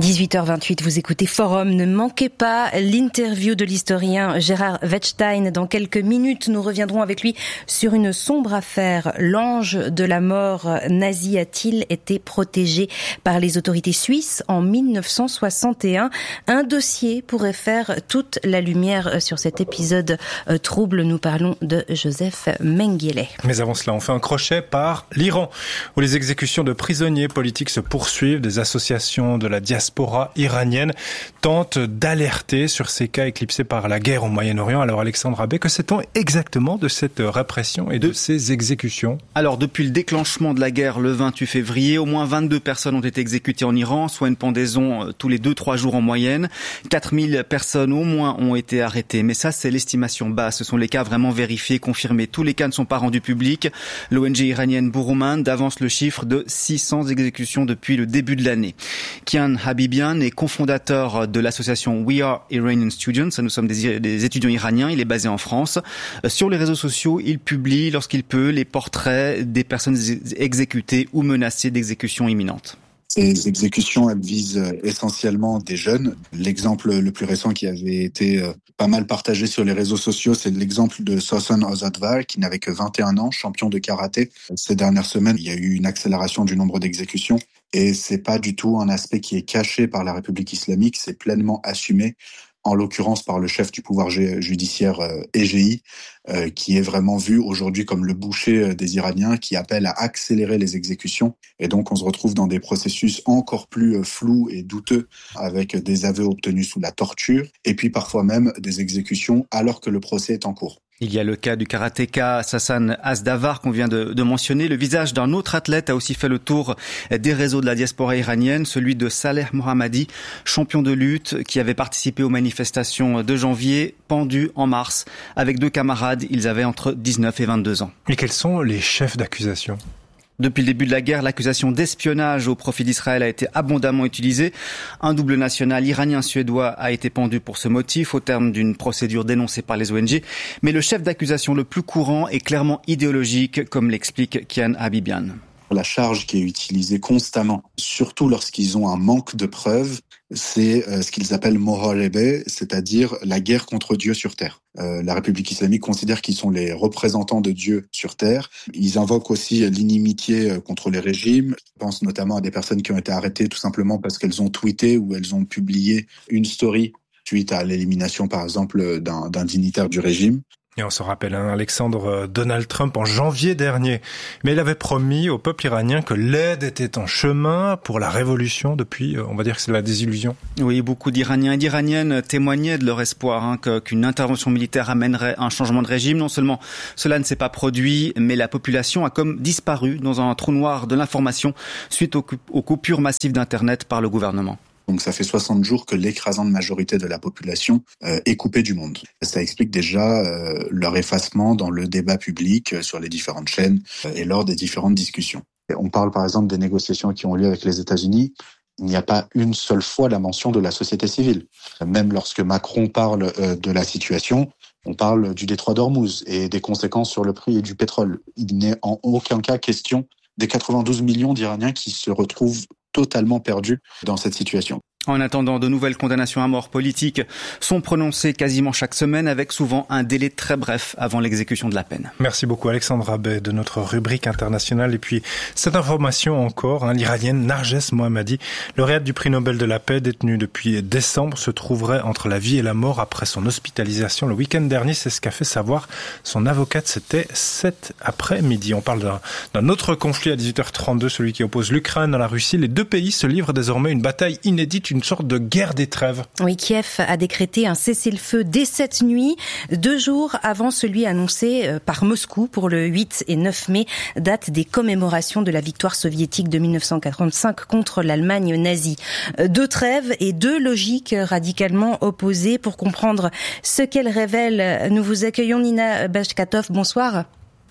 dix-huit heures vingt-huit, vous écoutez Forum. Ne manquez pas l'interview de l'historien Gérard Wettstein. Dans quelques minutes, nous reviendrons avec lui sur une sombre affaire. L'ange de la mort nazi a-t-il été protégé par les autorités suisses en mille neuf cent soixante et un? Un dossier pourrait faire toute la lumière sur cet épisode trouble. Nous parlons de Joseph Mengele. Mais avant cela, on fait un crochet par l'Iran, où les exécutions de prisonniers politiques se poursuivent. Des associations de la diaspora iranienne tente d'alerter sur ces cas éclipsés par la guerre au Moyen-Orient. Alors Alexandre Abbé, que sait-on exactement de cette répression et de ces exécutions? Alors depuis le déclenchement de la guerre le vingt-huit février, au moins vingt-deux personnes ont été exécutées en Iran, soit une pendaison tous les deux trois jours en moyenne. quatre mille personnes au moins ont été arrêtées. Mais ça, c'est l'estimation basse. Ce sont les cas vraiment vérifiés, confirmés. Tous les cas ne sont pas rendus publics. L'O N G iranienne Bouroumand avance le chiffre de six cents exécutions depuis le début de l'année. Kian Habibian est cofondateur de l'association We Are Iranian Students. Nous sommes des, des étudiants iraniens. Il est basé en France. Sur les réseaux sociaux, il publie, lorsqu'il peut, les portraits des personnes exécutées ou menacées d'exécution imminente. Ces exécutions, elles visent essentiellement des jeunes. L'exemple le plus récent qui avait été pas mal partagé sur les réseaux sociaux, c'est l'exemple de Sosan Ozadvar, qui n'avait que vingt et un ans, champion de karaté. Ces dernières semaines, il y a eu une accélération du nombre d'exécutions. Et c'est pas du tout un aspect qui est caché par la République islamique, c'est pleinement assumé, en l'occurrence par le chef du pouvoir judiciaire E G I, euh, qui est vraiment vu aujourd'hui comme le boucher des Iraniens, qui appelle à accélérer les exécutions. Et donc on se retrouve dans des processus encore plus flous et douteux, avec des aveux obtenus sous la torture, et puis parfois même des exécutions alors que le procès est en cours. Il y a le cas du karatéka Sassan Asdavar qu'on vient de, de mentionner. Le visage d'un autre athlète a aussi fait le tour des réseaux de la diaspora iranienne, celui de Saleh Mohammadi, champion de lutte qui avait participé aux manifestations de janvier, pendu en mars. Avec deux camarades, ils avaient entre dix-neuf et vingt-deux ans. Et quels sont les chefs d'accusation ? Depuis le début de la guerre, l'accusation d'espionnage au profit d'Israël a été abondamment utilisée. Un double national iranien-suédois a été pendu pour ce motif au terme d'une procédure dénoncée par les O N G. Mais le chef d'accusation le plus courant est clairement idéologique, comme l'explique Kian Habibian. La charge qui est utilisée constamment, surtout lorsqu'ils ont un manque de preuves, c'est euh, ce qu'ils appellent Moharebe, c'est-à-dire la guerre contre Dieu sur terre. Euh, la République islamique considère qu'ils sont les représentants de Dieu sur terre. Ils invoquent aussi l'inimitié contre les régimes. Je pense notamment à des personnes qui ont été arrêtées tout simplement parce qu'elles ont tweeté ou elles ont publié une story suite à l'élimination, par exemple, d'un, d'un dignitaire du régime. Et on se rappelle, hein, Alexandre, Donald Trump en janvier dernier. Mais il avait promis au peuple iranien que l'aide était en chemin pour la révolution. Depuis, on va dire que c'est la désillusion. Oui, beaucoup d'Iraniens et d'Iraniennes témoignaient de leur espoir hein, que, qu'une intervention militaire amènerait un changement de régime. Non seulement cela ne s'est pas produit, mais la population a comme disparu dans un trou noir de l'information suite aux, aux coupures massives d'Internet par le gouvernement. Donc ça fait soixante jours que l'écrasante majorité de la population euh, est coupée du monde. Ça explique déjà euh, leur effacement dans le débat public euh, sur les différentes chaînes euh, et lors des différentes discussions. Et on parle par exemple des négociations qui ont lieu avec les États-Unis. Il n'y a pas une seule fois la mention de la société civile. Même lorsque Macron parle euh, de la situation, on parle du détroit d'Ormuz et des conséquences sur le prix du pétrole. Il n'est en aucun cas question des quatre-vingt-douze millions d'Iraniens qui se retrouvent totalement perdus dans cette situation. En attendant, de nouvelles condamnations à mort politiques sont prononcées quasiment chaque semaine avec souvent un délai très bref avant l'exécution de la peine. Merci beaucoup Alexandre Abbé de notre rubrique internationale. Et puis cette information encore, hein, l'Iranienne Narges Mohammadi, lauréate du prix Nobel de la paix, détenue depuis décembre, se trouverait entre la vie et la mort après son hospitalisation le week-end dernier. C'est ce qu'a fait savoir son avocate. C'était cet après-midi. On parle d'un, d'un autre conflit à dix-huit heures trente-deux, celui qui oppose l'Ukraine à la Russie. Les deux pays se livrent désormais une bataille inédite, une sorte de guerre des trêves. Oui, Kiev a décrété un cessez-le-feu dès cette nuit, deux jours avant celui annoncé par Moscou pour le huit et neuf mai, date des commémorations de la victoire soviétique de mille neuf cent quarante-cinq contre l'Allemagne nazie. Deux trêves et deux logiques radicalement opposées. Pour comprendre ce qu'elles révèlent, nous vous accueillons Nina Bashkatov. Bonsoir.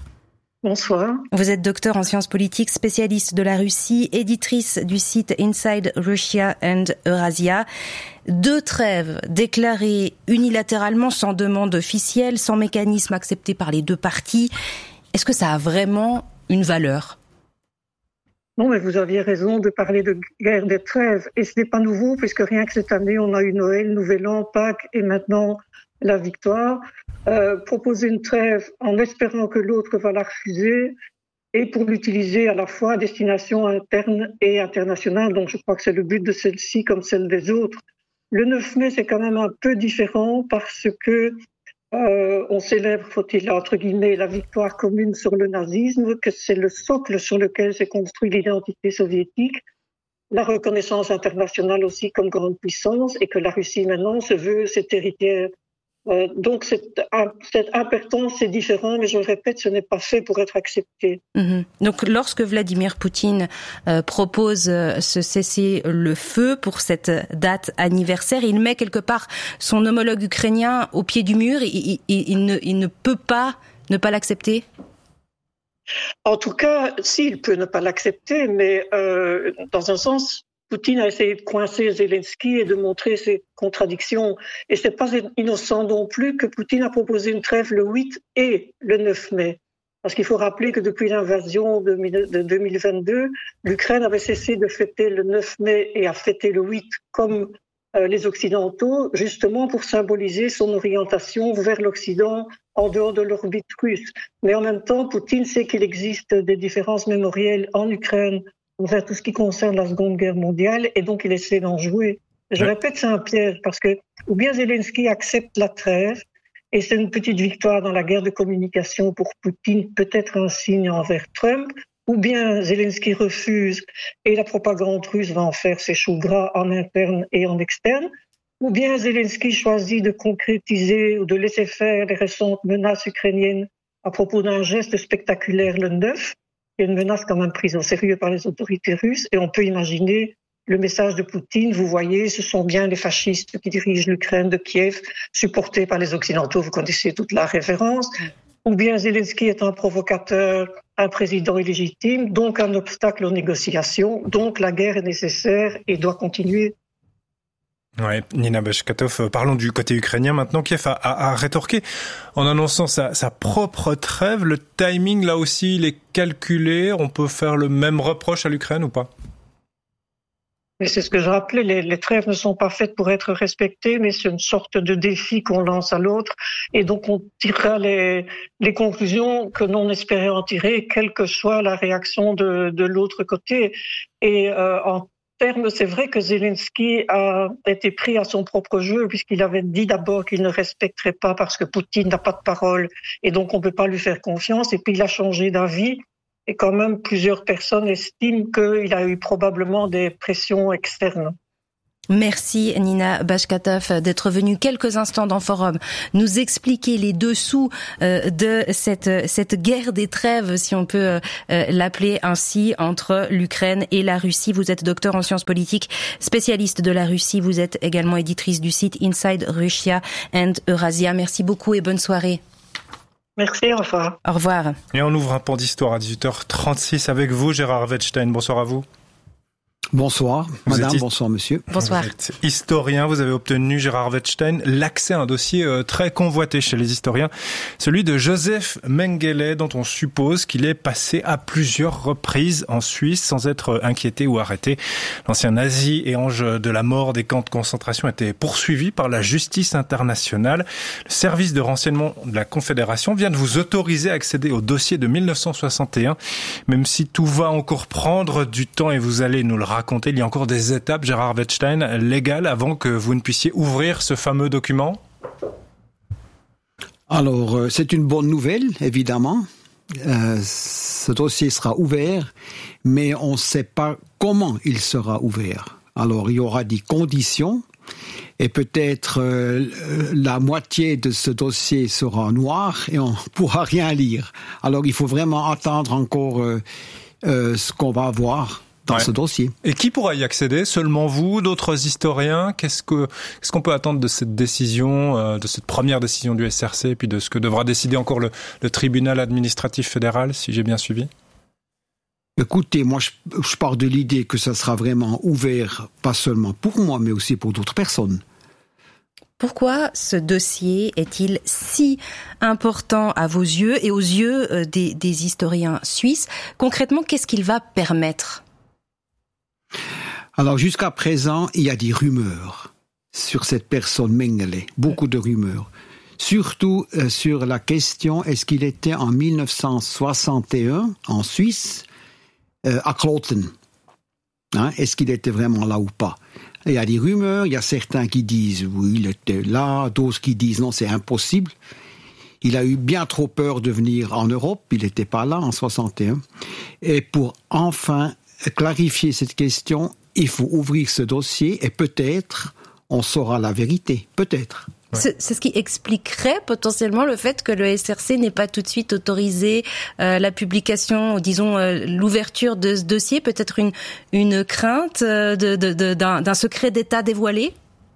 Bonsoir. Vous êtes docteur en sciences politiques, spécialiste de la Russie, éditrice du site Inside Russia and Eurasia. Deux trêves déclarées unilatéralement, sans demande officielle, sans mécanisme accepté par les deux parties. Est-ce que ça a vraiment une valeur ? Non, mais vous aviez raison de parler de guerre des trêves. Et ce n'est pas nouveau, puisque rien que cette année, on a eu Noël, Nouvel An, Pâques et maintenant la victoire. Euh, proposer une trêve en espérant que l'autre va la refuser et pour l'utiliser à la fois à destination interne et internationale. Donc je crois que c'est le but de celle-ci comme celle des autres. Le neuf mai, c'est quand même un peu différent parce que euh, on célèbre, faut-il entre guillemets, la victoire commune sur le nazisme, que c'est le socle sur lequel s'est construite l'identité soviétique, la reconnaissance internationale aussi comme grande puissance, et que la Russie maintenant se veut cette héritière. Euh, donc cette, cette importance, c'est différent, mais je le répète, ce n'est pas fait pour être accepté. Mmh. Donc lorsque Vladimir Poutine euh, propose euh, ce cessez-le-feu pour cette date anniversaire, il met quelque part son homologue ukrainien au pied du mur, il, il, il, ne, il ne peut pas ne pas l'accepter? En tout cas, s'il peut ne pas l'accepter, mais euh, dans un sens, Poutine a essayé de coincer Zelensky et de montrer ses contradictions. Et c'est pas innocent non plus que Poutine a proposé une trêve le huit et le neuf mai. Parce qu'il faut rappeler que depuis l'invasion de deux mille vingt-deux, l'Ukraine avait cessé de fêter le neuf mai et a fêté le huit comme euh, les Occidentaux, justement pour symboliser son orientation vers l'Occident en dehors de l'orbite russe. Mais en même temps, Poutine sait qu'il existe des différences mémorielles en Ukraine vers tout ce qui concerne la Seconde Guerre mondiale, et donc il essaie d'en jouer. Je ouais. répète, c'est un piège, parce que ou bien Zelensky accepte la trêve, et c'est une petite victoire dans la guerre de communication pour Poutine, peut-être un signe envers Trump, ou bien Zelensky refuse, et la propagande russe va en faire ses choux gras en interne et en externe, ou bien Zelensky choisit de concrétiser ou de laisser faire les récentes menaces ukrainiennes à propos d'un geste spectaculaire le neuf, une menace quand même prise au sérieux par les autorités russes, et on peut imaginer le message de Poutine, vous voyez, ce sont bien les fascistes qui dirigent l'Ukraine de Kiev, supportés par les Occidentaux, vous connaissez toute la référence, ou bien Zelensky est un provocateur, un président illégitime, donc un obstacle aux négociations, donc la guerre est nécessaire et doit continuer. Ouais, Nina Bashkatov, parlons du côté ukrainien maintenant. Kiev a, a, a rétorqué en annonçant sa, sa propre trêve. Le timing, là aussi, il est calculé. On peut faire le même reproche à l'Ukraine ou pas? Mais c'est ce que je rappelais, les, les trêves ne sont pas faites pour être respectées, mais c'est une sorte de défi qu'on lance à l'autre. Et donc on tirera les, les conclusions que l'on espérait en tirer, quelle que soit la réaction de, de l'autre côté. Et euh, en termes, c'est vrai que Zelensky a été pris à son propre jeu, puisqu'il avait dit d'abord qu'il ne respecterait pas parce que Poutine n'a pas de parole, et donc on ne peut pas lui faire confiance, et puis il a changé d'avis. Et quand même, plusieurs personnes estiment qu'il a eu probablement des pressions externes. Merci Nina Bashkatov d'être venue quelques instants dans Forum nous expliquer les dessous euh, de cette cette guerre des trêves, si on peut euh, l'appeler ainsi, entre l'Ukraine et la Russie. Vous êtes docteur en sciences politiques, spécialiste de la Russie. Vous êtes également éditrice du site Inside Russia and Eurasia. Merci beaucoup et bonne soirée. Merci, au revoir. Au revoir. Et on ouvre un pan d'histoire à dix-huit heures trente-six avec vous, Gérard Wettstein. Bonsoir à vous. Bonsoir, vous madame, is... bonsoir, monsieur. Bonsoir. Vous êtes historien, vous avez obtenu, Gérard Wettstein, l'accès à un dossier très convoité chez les historiens, celui de Joseph Mengele, dont on suppose qu'il est passé à plusieurs reprises en Suisse sans être inquiété ou arrêté. L'ancien nazi et ange de la mort des camps de concentration était poursuivi par la justice internationale. Le service de renseignement de la Confédération vient de vous autoriser à accéder au dossier de mille neuf cent soixante et un, même si tout va encore prendre du temps et vous allez nous le raconter. Il y a encore des étapes, Gérard Wettstein, légales avant que vous ne puissiez ouvrir ce fameux document? Alors, c'est une bonne nouvelle, évidemment. Euh, ce dossier sera ouvert, mais on ne sait pas comment il sera ouvert. Alors, il y aura des conditions, et peut-être euh, la moitié de ce dossier sera noir, et on ne pourra rien lire. Alors, il faut vraiment attendre encore euh, euh, ce qu'on va voir dans ouais. ce dossier. Et qui pourra y accéder? Seulement vous, d'autres historiens? Qu'est-ce que, qu'est-ce qu'on peut attendre de cette décision, euh, de cette première décision du S R C, et puis de ce que devra décider encore le, le tribunal administratif fédéral, si j'ai bien suivi? Écoutez, moi je, je pars de l'idée que ça sera vraiment ouvert, pas seulement pour moi, mais aussi pour d'autres personnes. Pourquoi ce dossier est-il si important à vos yeux et aux yeux des, des historiens suisses? Concrètement, qu'est-ce qu'il va permettre? Alors jusqu'à présent, il y a des rumeurs sur cette personne Mengele, beaucoup de rumeurs. Surtout euh, sur la question, est-ce qu'il était en mille neuf cent soixante et un en Suisse, euh, à Kloten, hein, est-ce qu'il était vraiment là ou pas? Il y a des rumeurs, il y a certains qui disent oui, il était là, d'autres qui disent non, c'est impossible. Il a eu bien trop peur de venir en Europe, il n'était pas là en soixante et un. Et pour enfin clarifier cette question, il faut ouvrir ce dossier et peut-être on saura la vérité, peut-être. Ouais. C'est, c'est ce qui expliquerait potentiellement le fait que le S R C n'ait pas tout de suite autorisé euh, la publication, ou disons euh, l'ouverture de ce dossier, peut-être une, une crainte de, de, de, d'un, d'un secret d'État dévoilé?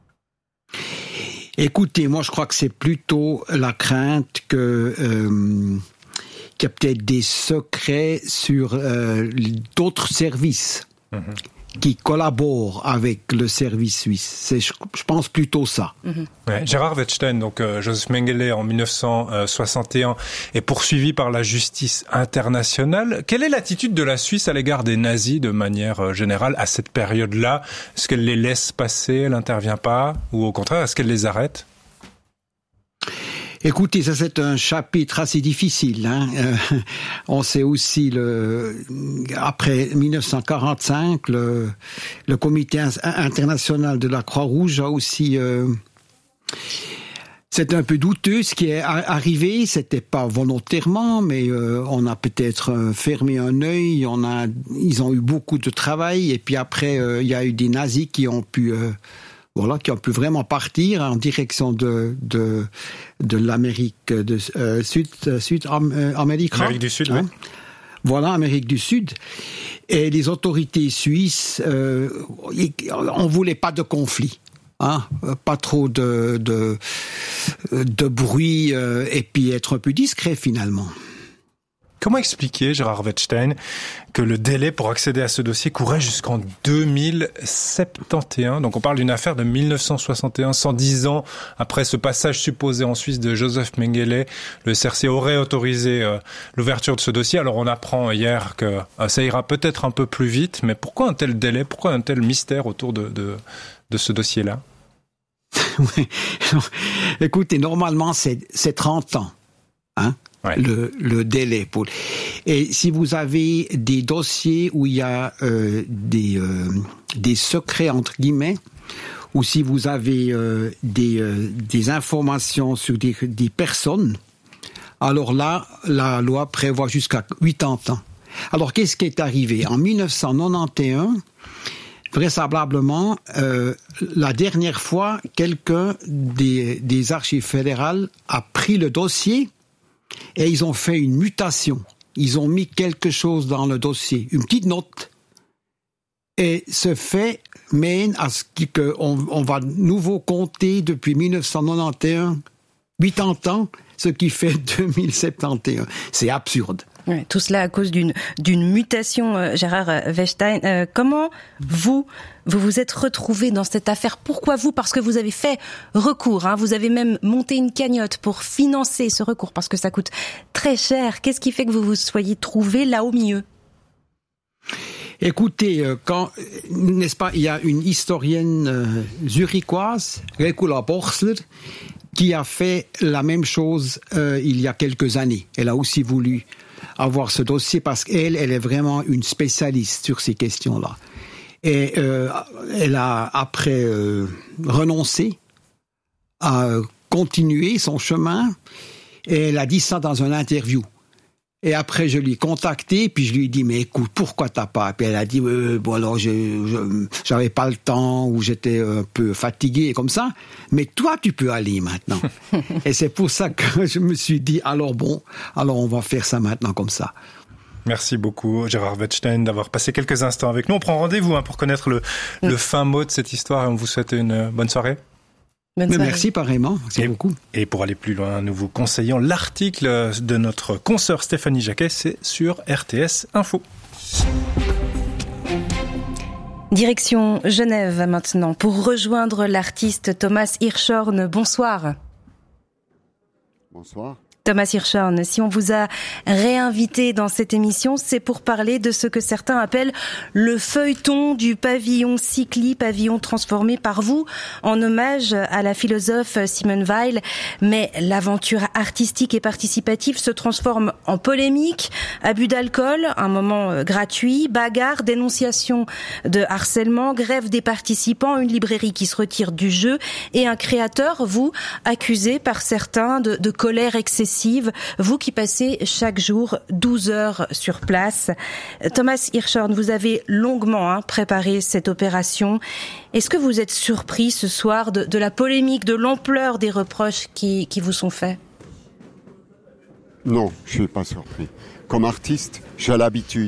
Écoutez, moi je crois que c'est plutôt la crainte que euh, qu'il y a peut-être des secrets sur euh, d'autres services. Mmh. Qui collabore avec le service suisse. C'est, je, je pense plutôt ça. Mm-hmm. Ouais, Gérard Wettstein, donc euh, Joseph Mengele en mille neuf cent soixante et un est poursuivi par la justice internationale. Quelle est l'attitude de la Suisse à l'égard des nazis de manière euh, générale à cette période-là? Est-ce qu'elle les laisse passer, elle n'intervient pas, ou au contraire, est-ce qu'elle les arrête? Écoutez, ça c'est un chapitre assez difficile. Hein. Euh, on sait aussi le après mille neuf cent quarante-cinq, le, le Comité international de la Croix-Rouge a aussi. Euh, c'est un peu douteux ce qui est arrivé. C'était pas volontairement, mais euh, on a peut-être fermé un œil. On a, ils ont eu beaucoup de travail et puis après euh, il y a eu des nazis qui ont pu. Euh, Voilà, qui ont pu vraiment partir en direction de de de l'Amérique de euh, Sud Sud Amérique, Amérique du Sud, hein. Oui. Voilà, Amérique du Sud. Et les autorités suisses, euh, on voulait pas de conflit, hein, pas trop de de de bruit euh, et puis être un peu discret finalement. Comment expliquer, Gérard Wettstein, que le délai pour accéder à ce dossier courait jusqu'en deux mille soixante et un? Donc on parle d'une affaire de mille neuf cent soixante et un, cent dix ans après ce passage supposé en Suisse de Joseph Mengele. Le S R C aurait autorisé euh, l'ouverture de ce dossier. Alors on apprend hier que euh, ça ira peut-être un peu plus vite, mais pourquoi un tel délai? Pourquoi un tel mystère autour de, de, de ce dossier-là? Oui. Écoutez, normalement c'est, c'est trente ans. Hein? Ouais. Le, le délai pour et si vous avez des dossiers où il y a euh, des euh, des secrets entre guillemets ou si vous avez euh, des euh, des informations sur des des personnes, alors là la loi prévoit jusqu'à quatre-vingts ans. Alors qu'est-ce qui est arrivé en mille neuf cent quatre-vingt-onze? Vraisemblablement, euh, la dernière fois, quelqu'un des des archives fédérales a pris le dossier. Et ils ont fait une mutation. Ils ont mis quelque chose dans le dossier, une petite note. Et ce fait mène à ce qu'on on va nouveau compter depuis mille neuf cent quatre-vingt-onze, quatre-vingts ans, ce qui fait deux mille soixante et un. C'est absurde. Ouais, tout cela à cause d'une d'une mutation, euh, Gérard Wettstein. Euh, comment vous vous vous êtes retrouvé dans cette affaire? Pourquoi vous? Parce que vous avez fait recours. Hein, vous avez même monté une cagnotte pour financer ce recours parce que ça coûte très cher. Qu'est-ce qui fait que vous vous soyez trouvé là au milieu? Écoutez, quand n'est-ce pas, il y a une historienne euh, zurichoise, Regula Borsler, qui a fait la même chose euh, il y a quelques années. Elle a aussi voulu avoir ce dossier parce qu'elle, elle est vraiment une spécialiste sur ces questions-là. Et euh, elle a après euh, renoncé à continuer son chemin et elle a dit ça dans une interview. Et après, je l'ai contacté, puis je lui ai dit, mais écoute, pourquoi t'as pas? Puis elle a dit, euh, bon alors, je, je, j'avais pas le temps, ou j'étais un peu fatigué, comme ça. Mais toi, tu peux aller maintenant. Et c'est pour ça que je me suis dit, alors bon, alors on va faire ça maintenant comme ça. Merci beaucoup, Gérard Wettstein, d'avoir passé quelques instants avec nous. On prend rendez-vous hein, pour connaître le, oui. le fin mot de cette histoire et on vous souhaite une bonne soirée. Mais merci pareillement, merci et, beaucoup. Et pour aller plus loin, nous vous conseillons l'article de notre consoeur Stéphanie Jacquet, c'est sur R T S Info. Direction Genève maintenant, pour rejoindre l'artiste Thomas Hirschhorn. Bonsoir. Bonsoir. Thomas Hirschhorn, si on vous a réinvité dans cette émission, c'est pour parler de ce que certains appellent le feuilleton du pavillon Sikli, pavillon transformé par vous en hommage à la philosophe Simone Weil. Mais l'aventure artistique et participative se transforme en polémique, abus d'alcool, un moment gratuit, bagarre, dénonciation de harcèlement, grève des participants, une librairie qui se retire du jeu et un créateur, vous, accusé par certains de, de colère excessive. Vous qui passez chaque jour douze heures sur place. Thomas Hirschhorn, vous avez longuement hein, préparé cette opération. Est-ce que vous êtes surpris ce soir de, de la polémique, de l'ampleur des reproches qui, qui vous sont faits ? Non, je ne suis pas surpris. Comme artiste, j'ai l'habitude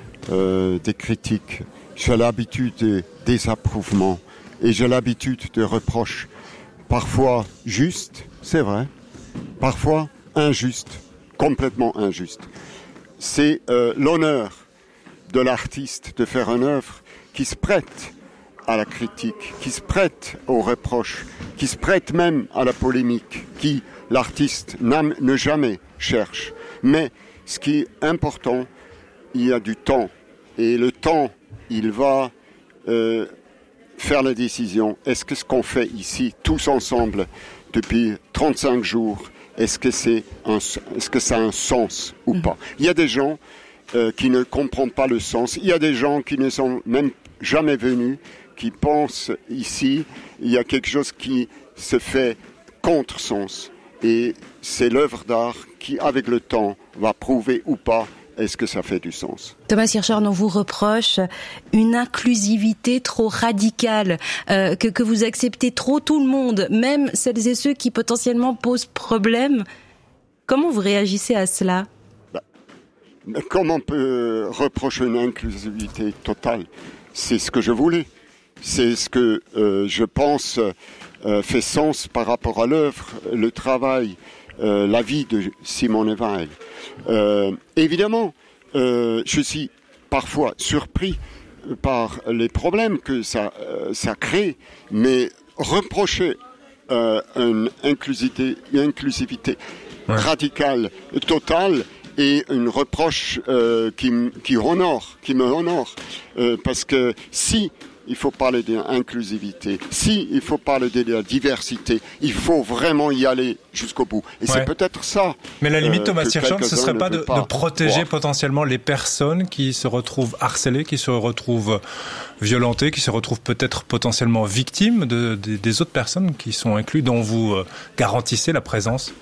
euh, des critiques, j'ai l'habitude des désapprouvements et j'ai l'habitude de reproches. Parfois justes, c'est vrai. Parfois injuste, complètement injuste. C'est euh, l'honneur de l'artiste de faire une œuvre qui se prête à la critique, qui se prête aux reproches, qui se prête même à la polémique, qui l'artiste ne jamais cherche. Mais ce qui est important, il y a du temps. Et le temps, il va euh, faire la décision. Est-ce que ce qu'on fait ici, tous ensemble, depuis trente-cinq jours, Est-ce que, c'est un, est-ce que ça a un sens ou pas ? Il y a des gens euh, qui ne comprennent pas le sens. Il y a des gens qui ne sont même jamais venus, qui pensent ici, il y a quelque chose qui se fait contre-sens. Et c'est l'œuvre d'art qui, avec le temps, va prouver ou pas est-ce que ça fait du sens. Thomas Hirschhorn, on vous reproche une inclusivité trop radicale, euh, que, que vous acceptez trop tout le monde, même celles et ceux qui potentiellement posent problème. Comment vous réagissez à cela ? Bah, comment on peut reprocher une inclusivité totale ? C'est ce que je voulais. C'est ce que euh, je pense euh, fait sens par rapport à l'œuvre, le travail, euh, la vie de Simone Weil. Euh, évidemment, euh, je suis parfois surpris par les problèmes que ça, euh, ça crée, mais reprocher euh, une inclusivité, une inclusivité ouais. radicale, totale, et une reproche euh, qui, qui honore, qui me honore, euh, parce que si il faut parler d'inclusivité, si il faut parler de la diversité, il faut vraiment y aller jusqu'au bout. Et ouais. c'est peut-être ça. Mais la limite, euh, Thomas Hirschhorn, ce ne serait pas de, pas de protéger voir. potentiellement les personnes qui se retrouvent harcelées, qui se retrouvent violentées, qui se retrouvent peut-être potentiellement victimes de, de, des autres personnes qui sont incluses, dont vous euh, garantissez la présence.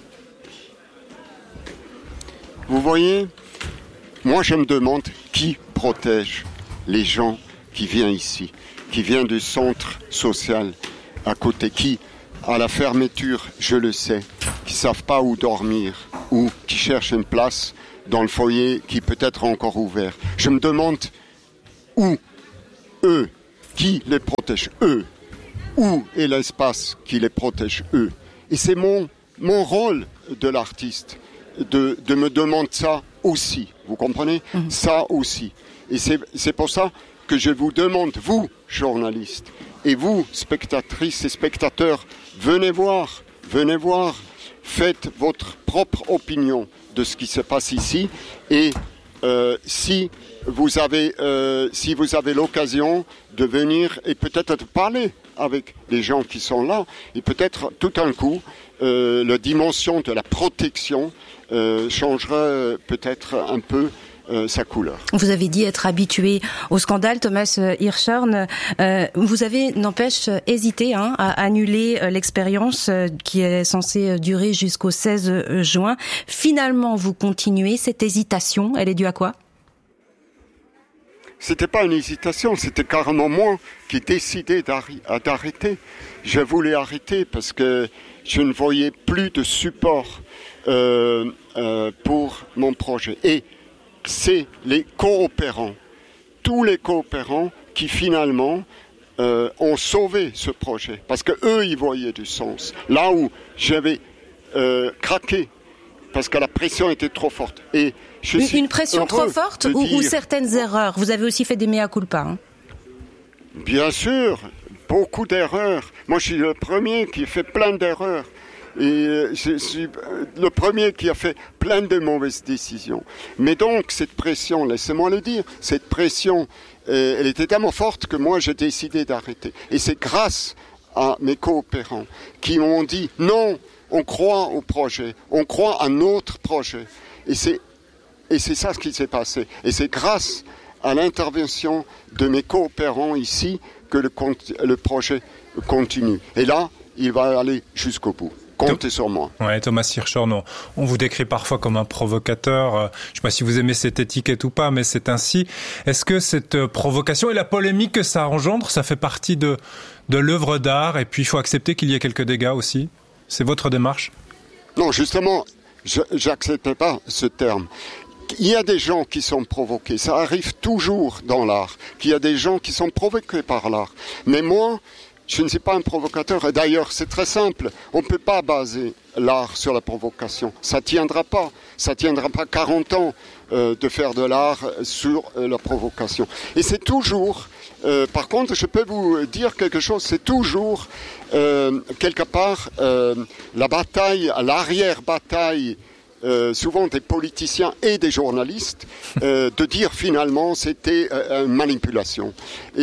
Vous voyez, moi je me demande qui protège les gens qui viennent ici, qui viennent du centre social à côté, qui, à la fermeture, je le sais, qui savent pas où dormir, ou qui cherchent une place dans le foyer qui peut être encore ouvert. Je me demande où, eux, qui les protège, eux, où est l'espace qui les protège, eux. Et c'est mon, mon rôle de l'artiste de, de me demander ça aussi, vous comprenez ? Mmh. Ça aussi. Et c'est, c'est pour ça que je vous demande, vous, journalistes, et vous, spectatrices et spectateurs, venez voir, venez voir, faites votre propre opinion de ce qui se passe ici, et euh, si vous avez, euh, si vous avez l'occasion de venir et peut-être de parler avec les gens qui sont là, et peut-être tout d'un coup, euh, la dimension de la protection euh, changera peut-être un peu Euh, sa couleur. Vous avez dit être habitué au scandale, Thomas Hirschhorn. Euh, vous avez, n'empêche, hésité hein, à annuler l'expérience qui est censée durer jusqu'au seize juin. Finalement, vous continuez. Cette hésitation, elle est due à quoi ? C'était pas une hésitation, c'était carrément moi qui décidais d'arrêter. Je voulais arrêter parce que je ne voyais plus de support euh, euh, pour mon projet. Et c'est les coopérants, tous les coopérants qui finalement euh, ont sauvé ce projet, parce que eux y voyaient du sens. Là où j'avais euh, craqué, parce que la pression était trop forte. Et je une, suis une pression trop forte ou, dire... ou certaines erreurs. Vous avez aussi fait des mea culpa. Hein. Bien sûr, beaucoup d'erreurs. Moi, je suis le premier qui fait plein d'erreurs. Et je suis le premier qui a fait plein de mauvaises décisions. Mais donc, cette pression, laissez-moi le dire, cette pression, euh, elle était tellement forte que moi, j'ai décidé d'arrêter. Et c'est grâce à mes coopérants qui m'ont dit « Non, on croit au projet, on croit à notre projet. » Et c'est, et c'est ça ce qui s'est passé. Et c'est grâce à l'intervention de mes coopérants ici que le, le projet continue. Et là, il va aller jusqu'au bout. Comptez sur moi. Ouais, Thomas Hirschhorn, on, on vous décrit parfois comme un provocateur. Euh, je ne sais pas si vous aimez cette étiquette ou pas, mais c'est ainsi. Est-ce que cette euh, provocation et la polémique que ça engendre, ça fait partie de, de l'œuvre d'art, et puis il faut accepter qu'il y ait quelques dégâts aussi? C'est votre démarche? Non, justement, je n'accepte pas ce terme. Il y a des gens qui sont provoqués. Ça arrive toujours dans l'art, qu'il y a des gens qui sont provoqués par l'art. Mais moi, je ne suis pas un provocateur. Et d'ailleurs, c'est très simple. On ne peut pas baser l'art sur la provocation. Ça ne tiendra pas. Ça ne tiendra pas quarante ans euh, de faire de l'art sur euh, la provocation. Et c'est toujours... Euh, par contre, je peux vous dire quelque chose. C'est toujours, euh, quelque part, euh, la bataille, l'arrière-bataille, Euh, souvent des politiciens et des journalistes, euh, de dire finalement c'était euh, une manipulation.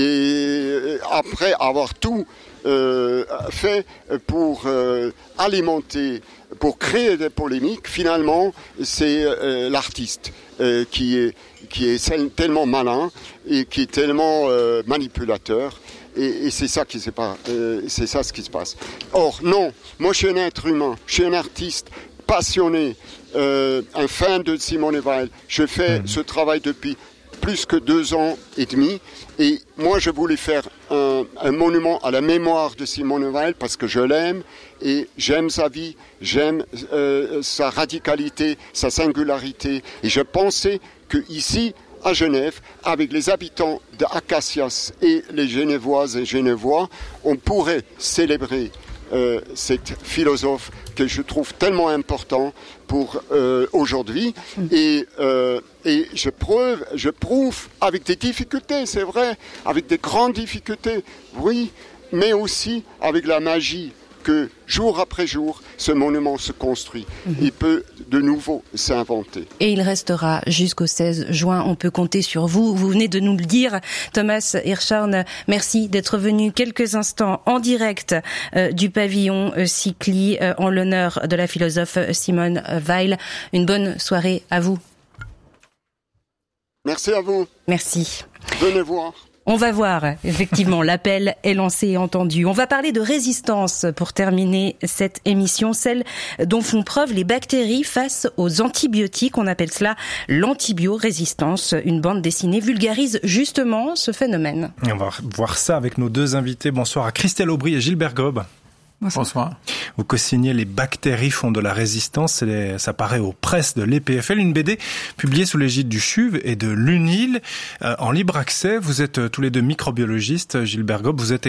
Et euh, après avoir tout euh, fait pour euh, alimenter, pour créer des polémiques, finalement c'est euh, l'artiste euh, qui est qui est tellement malin et qui est tellement euh, manipulateur. Et, et c'est ça qui se passe. Euh, c'est ça ce qui se passe. Or non, moi je suis un être humain, je suis un artiste passionné. Euh, un fan de Simone Weil. Je fais mmh. ce travail depuis plus que deux ans et demi. Et moi, je voulais faire un, un monument à la mémoire de Simone Weil parce que je l'aime et j'aime sa vie, j'aime euh, sa radicalité, sa singularité. Et je pensais qu'ici, à Genève, avec les habitants d'Acacias et les Genevoises et Genevois, on pourrait célébrer Euh, cette philosophe que je trouve tellement important pour euh, aujourd'hui et, euh, et je prouve, je prouve avec des difficultés, c'est vrai, avec des grandes difficultés, oui, mais aussi avec la magie que jour après jour, ce monument se construit. Mmh. Il peut de nouveau s'inventer. Et il restera jusqu'au seize juin. On peut compter sur vous. Vous venez de nous le dire. Thomas Hirschhorn, merci d'être venu quelques instants en direct euh, du pavillon euh, Sicly euh, en l'honneur de la philosophe Simone Weil. Une bonne soirée à vous. Merci à vous. Merci. Venez voir. On va voir, effectivement, l'appel est lancé et entendu. On va parler de résistance pour terminer cette émission, celle dont font preuve les bactéries face aux antibiotiques. On appelle cela l'antibiorésistance. Une bande dessinée vulgarise justement ce phénomène. Et on va voir ça avec nos deux invités. Bonsoir à Christelle Aubry et Gilbert Grob. Bonsoir. Vous co-signez Les bactéries font de la résistance. Ça paraît aux presses de l'E P F L, une B D publiée sous l'égide du C H U V et de l'UNIL. Euh, en libre accès, vous êtes tous les deux microbiologistes. Gilbert Grob, vous êtes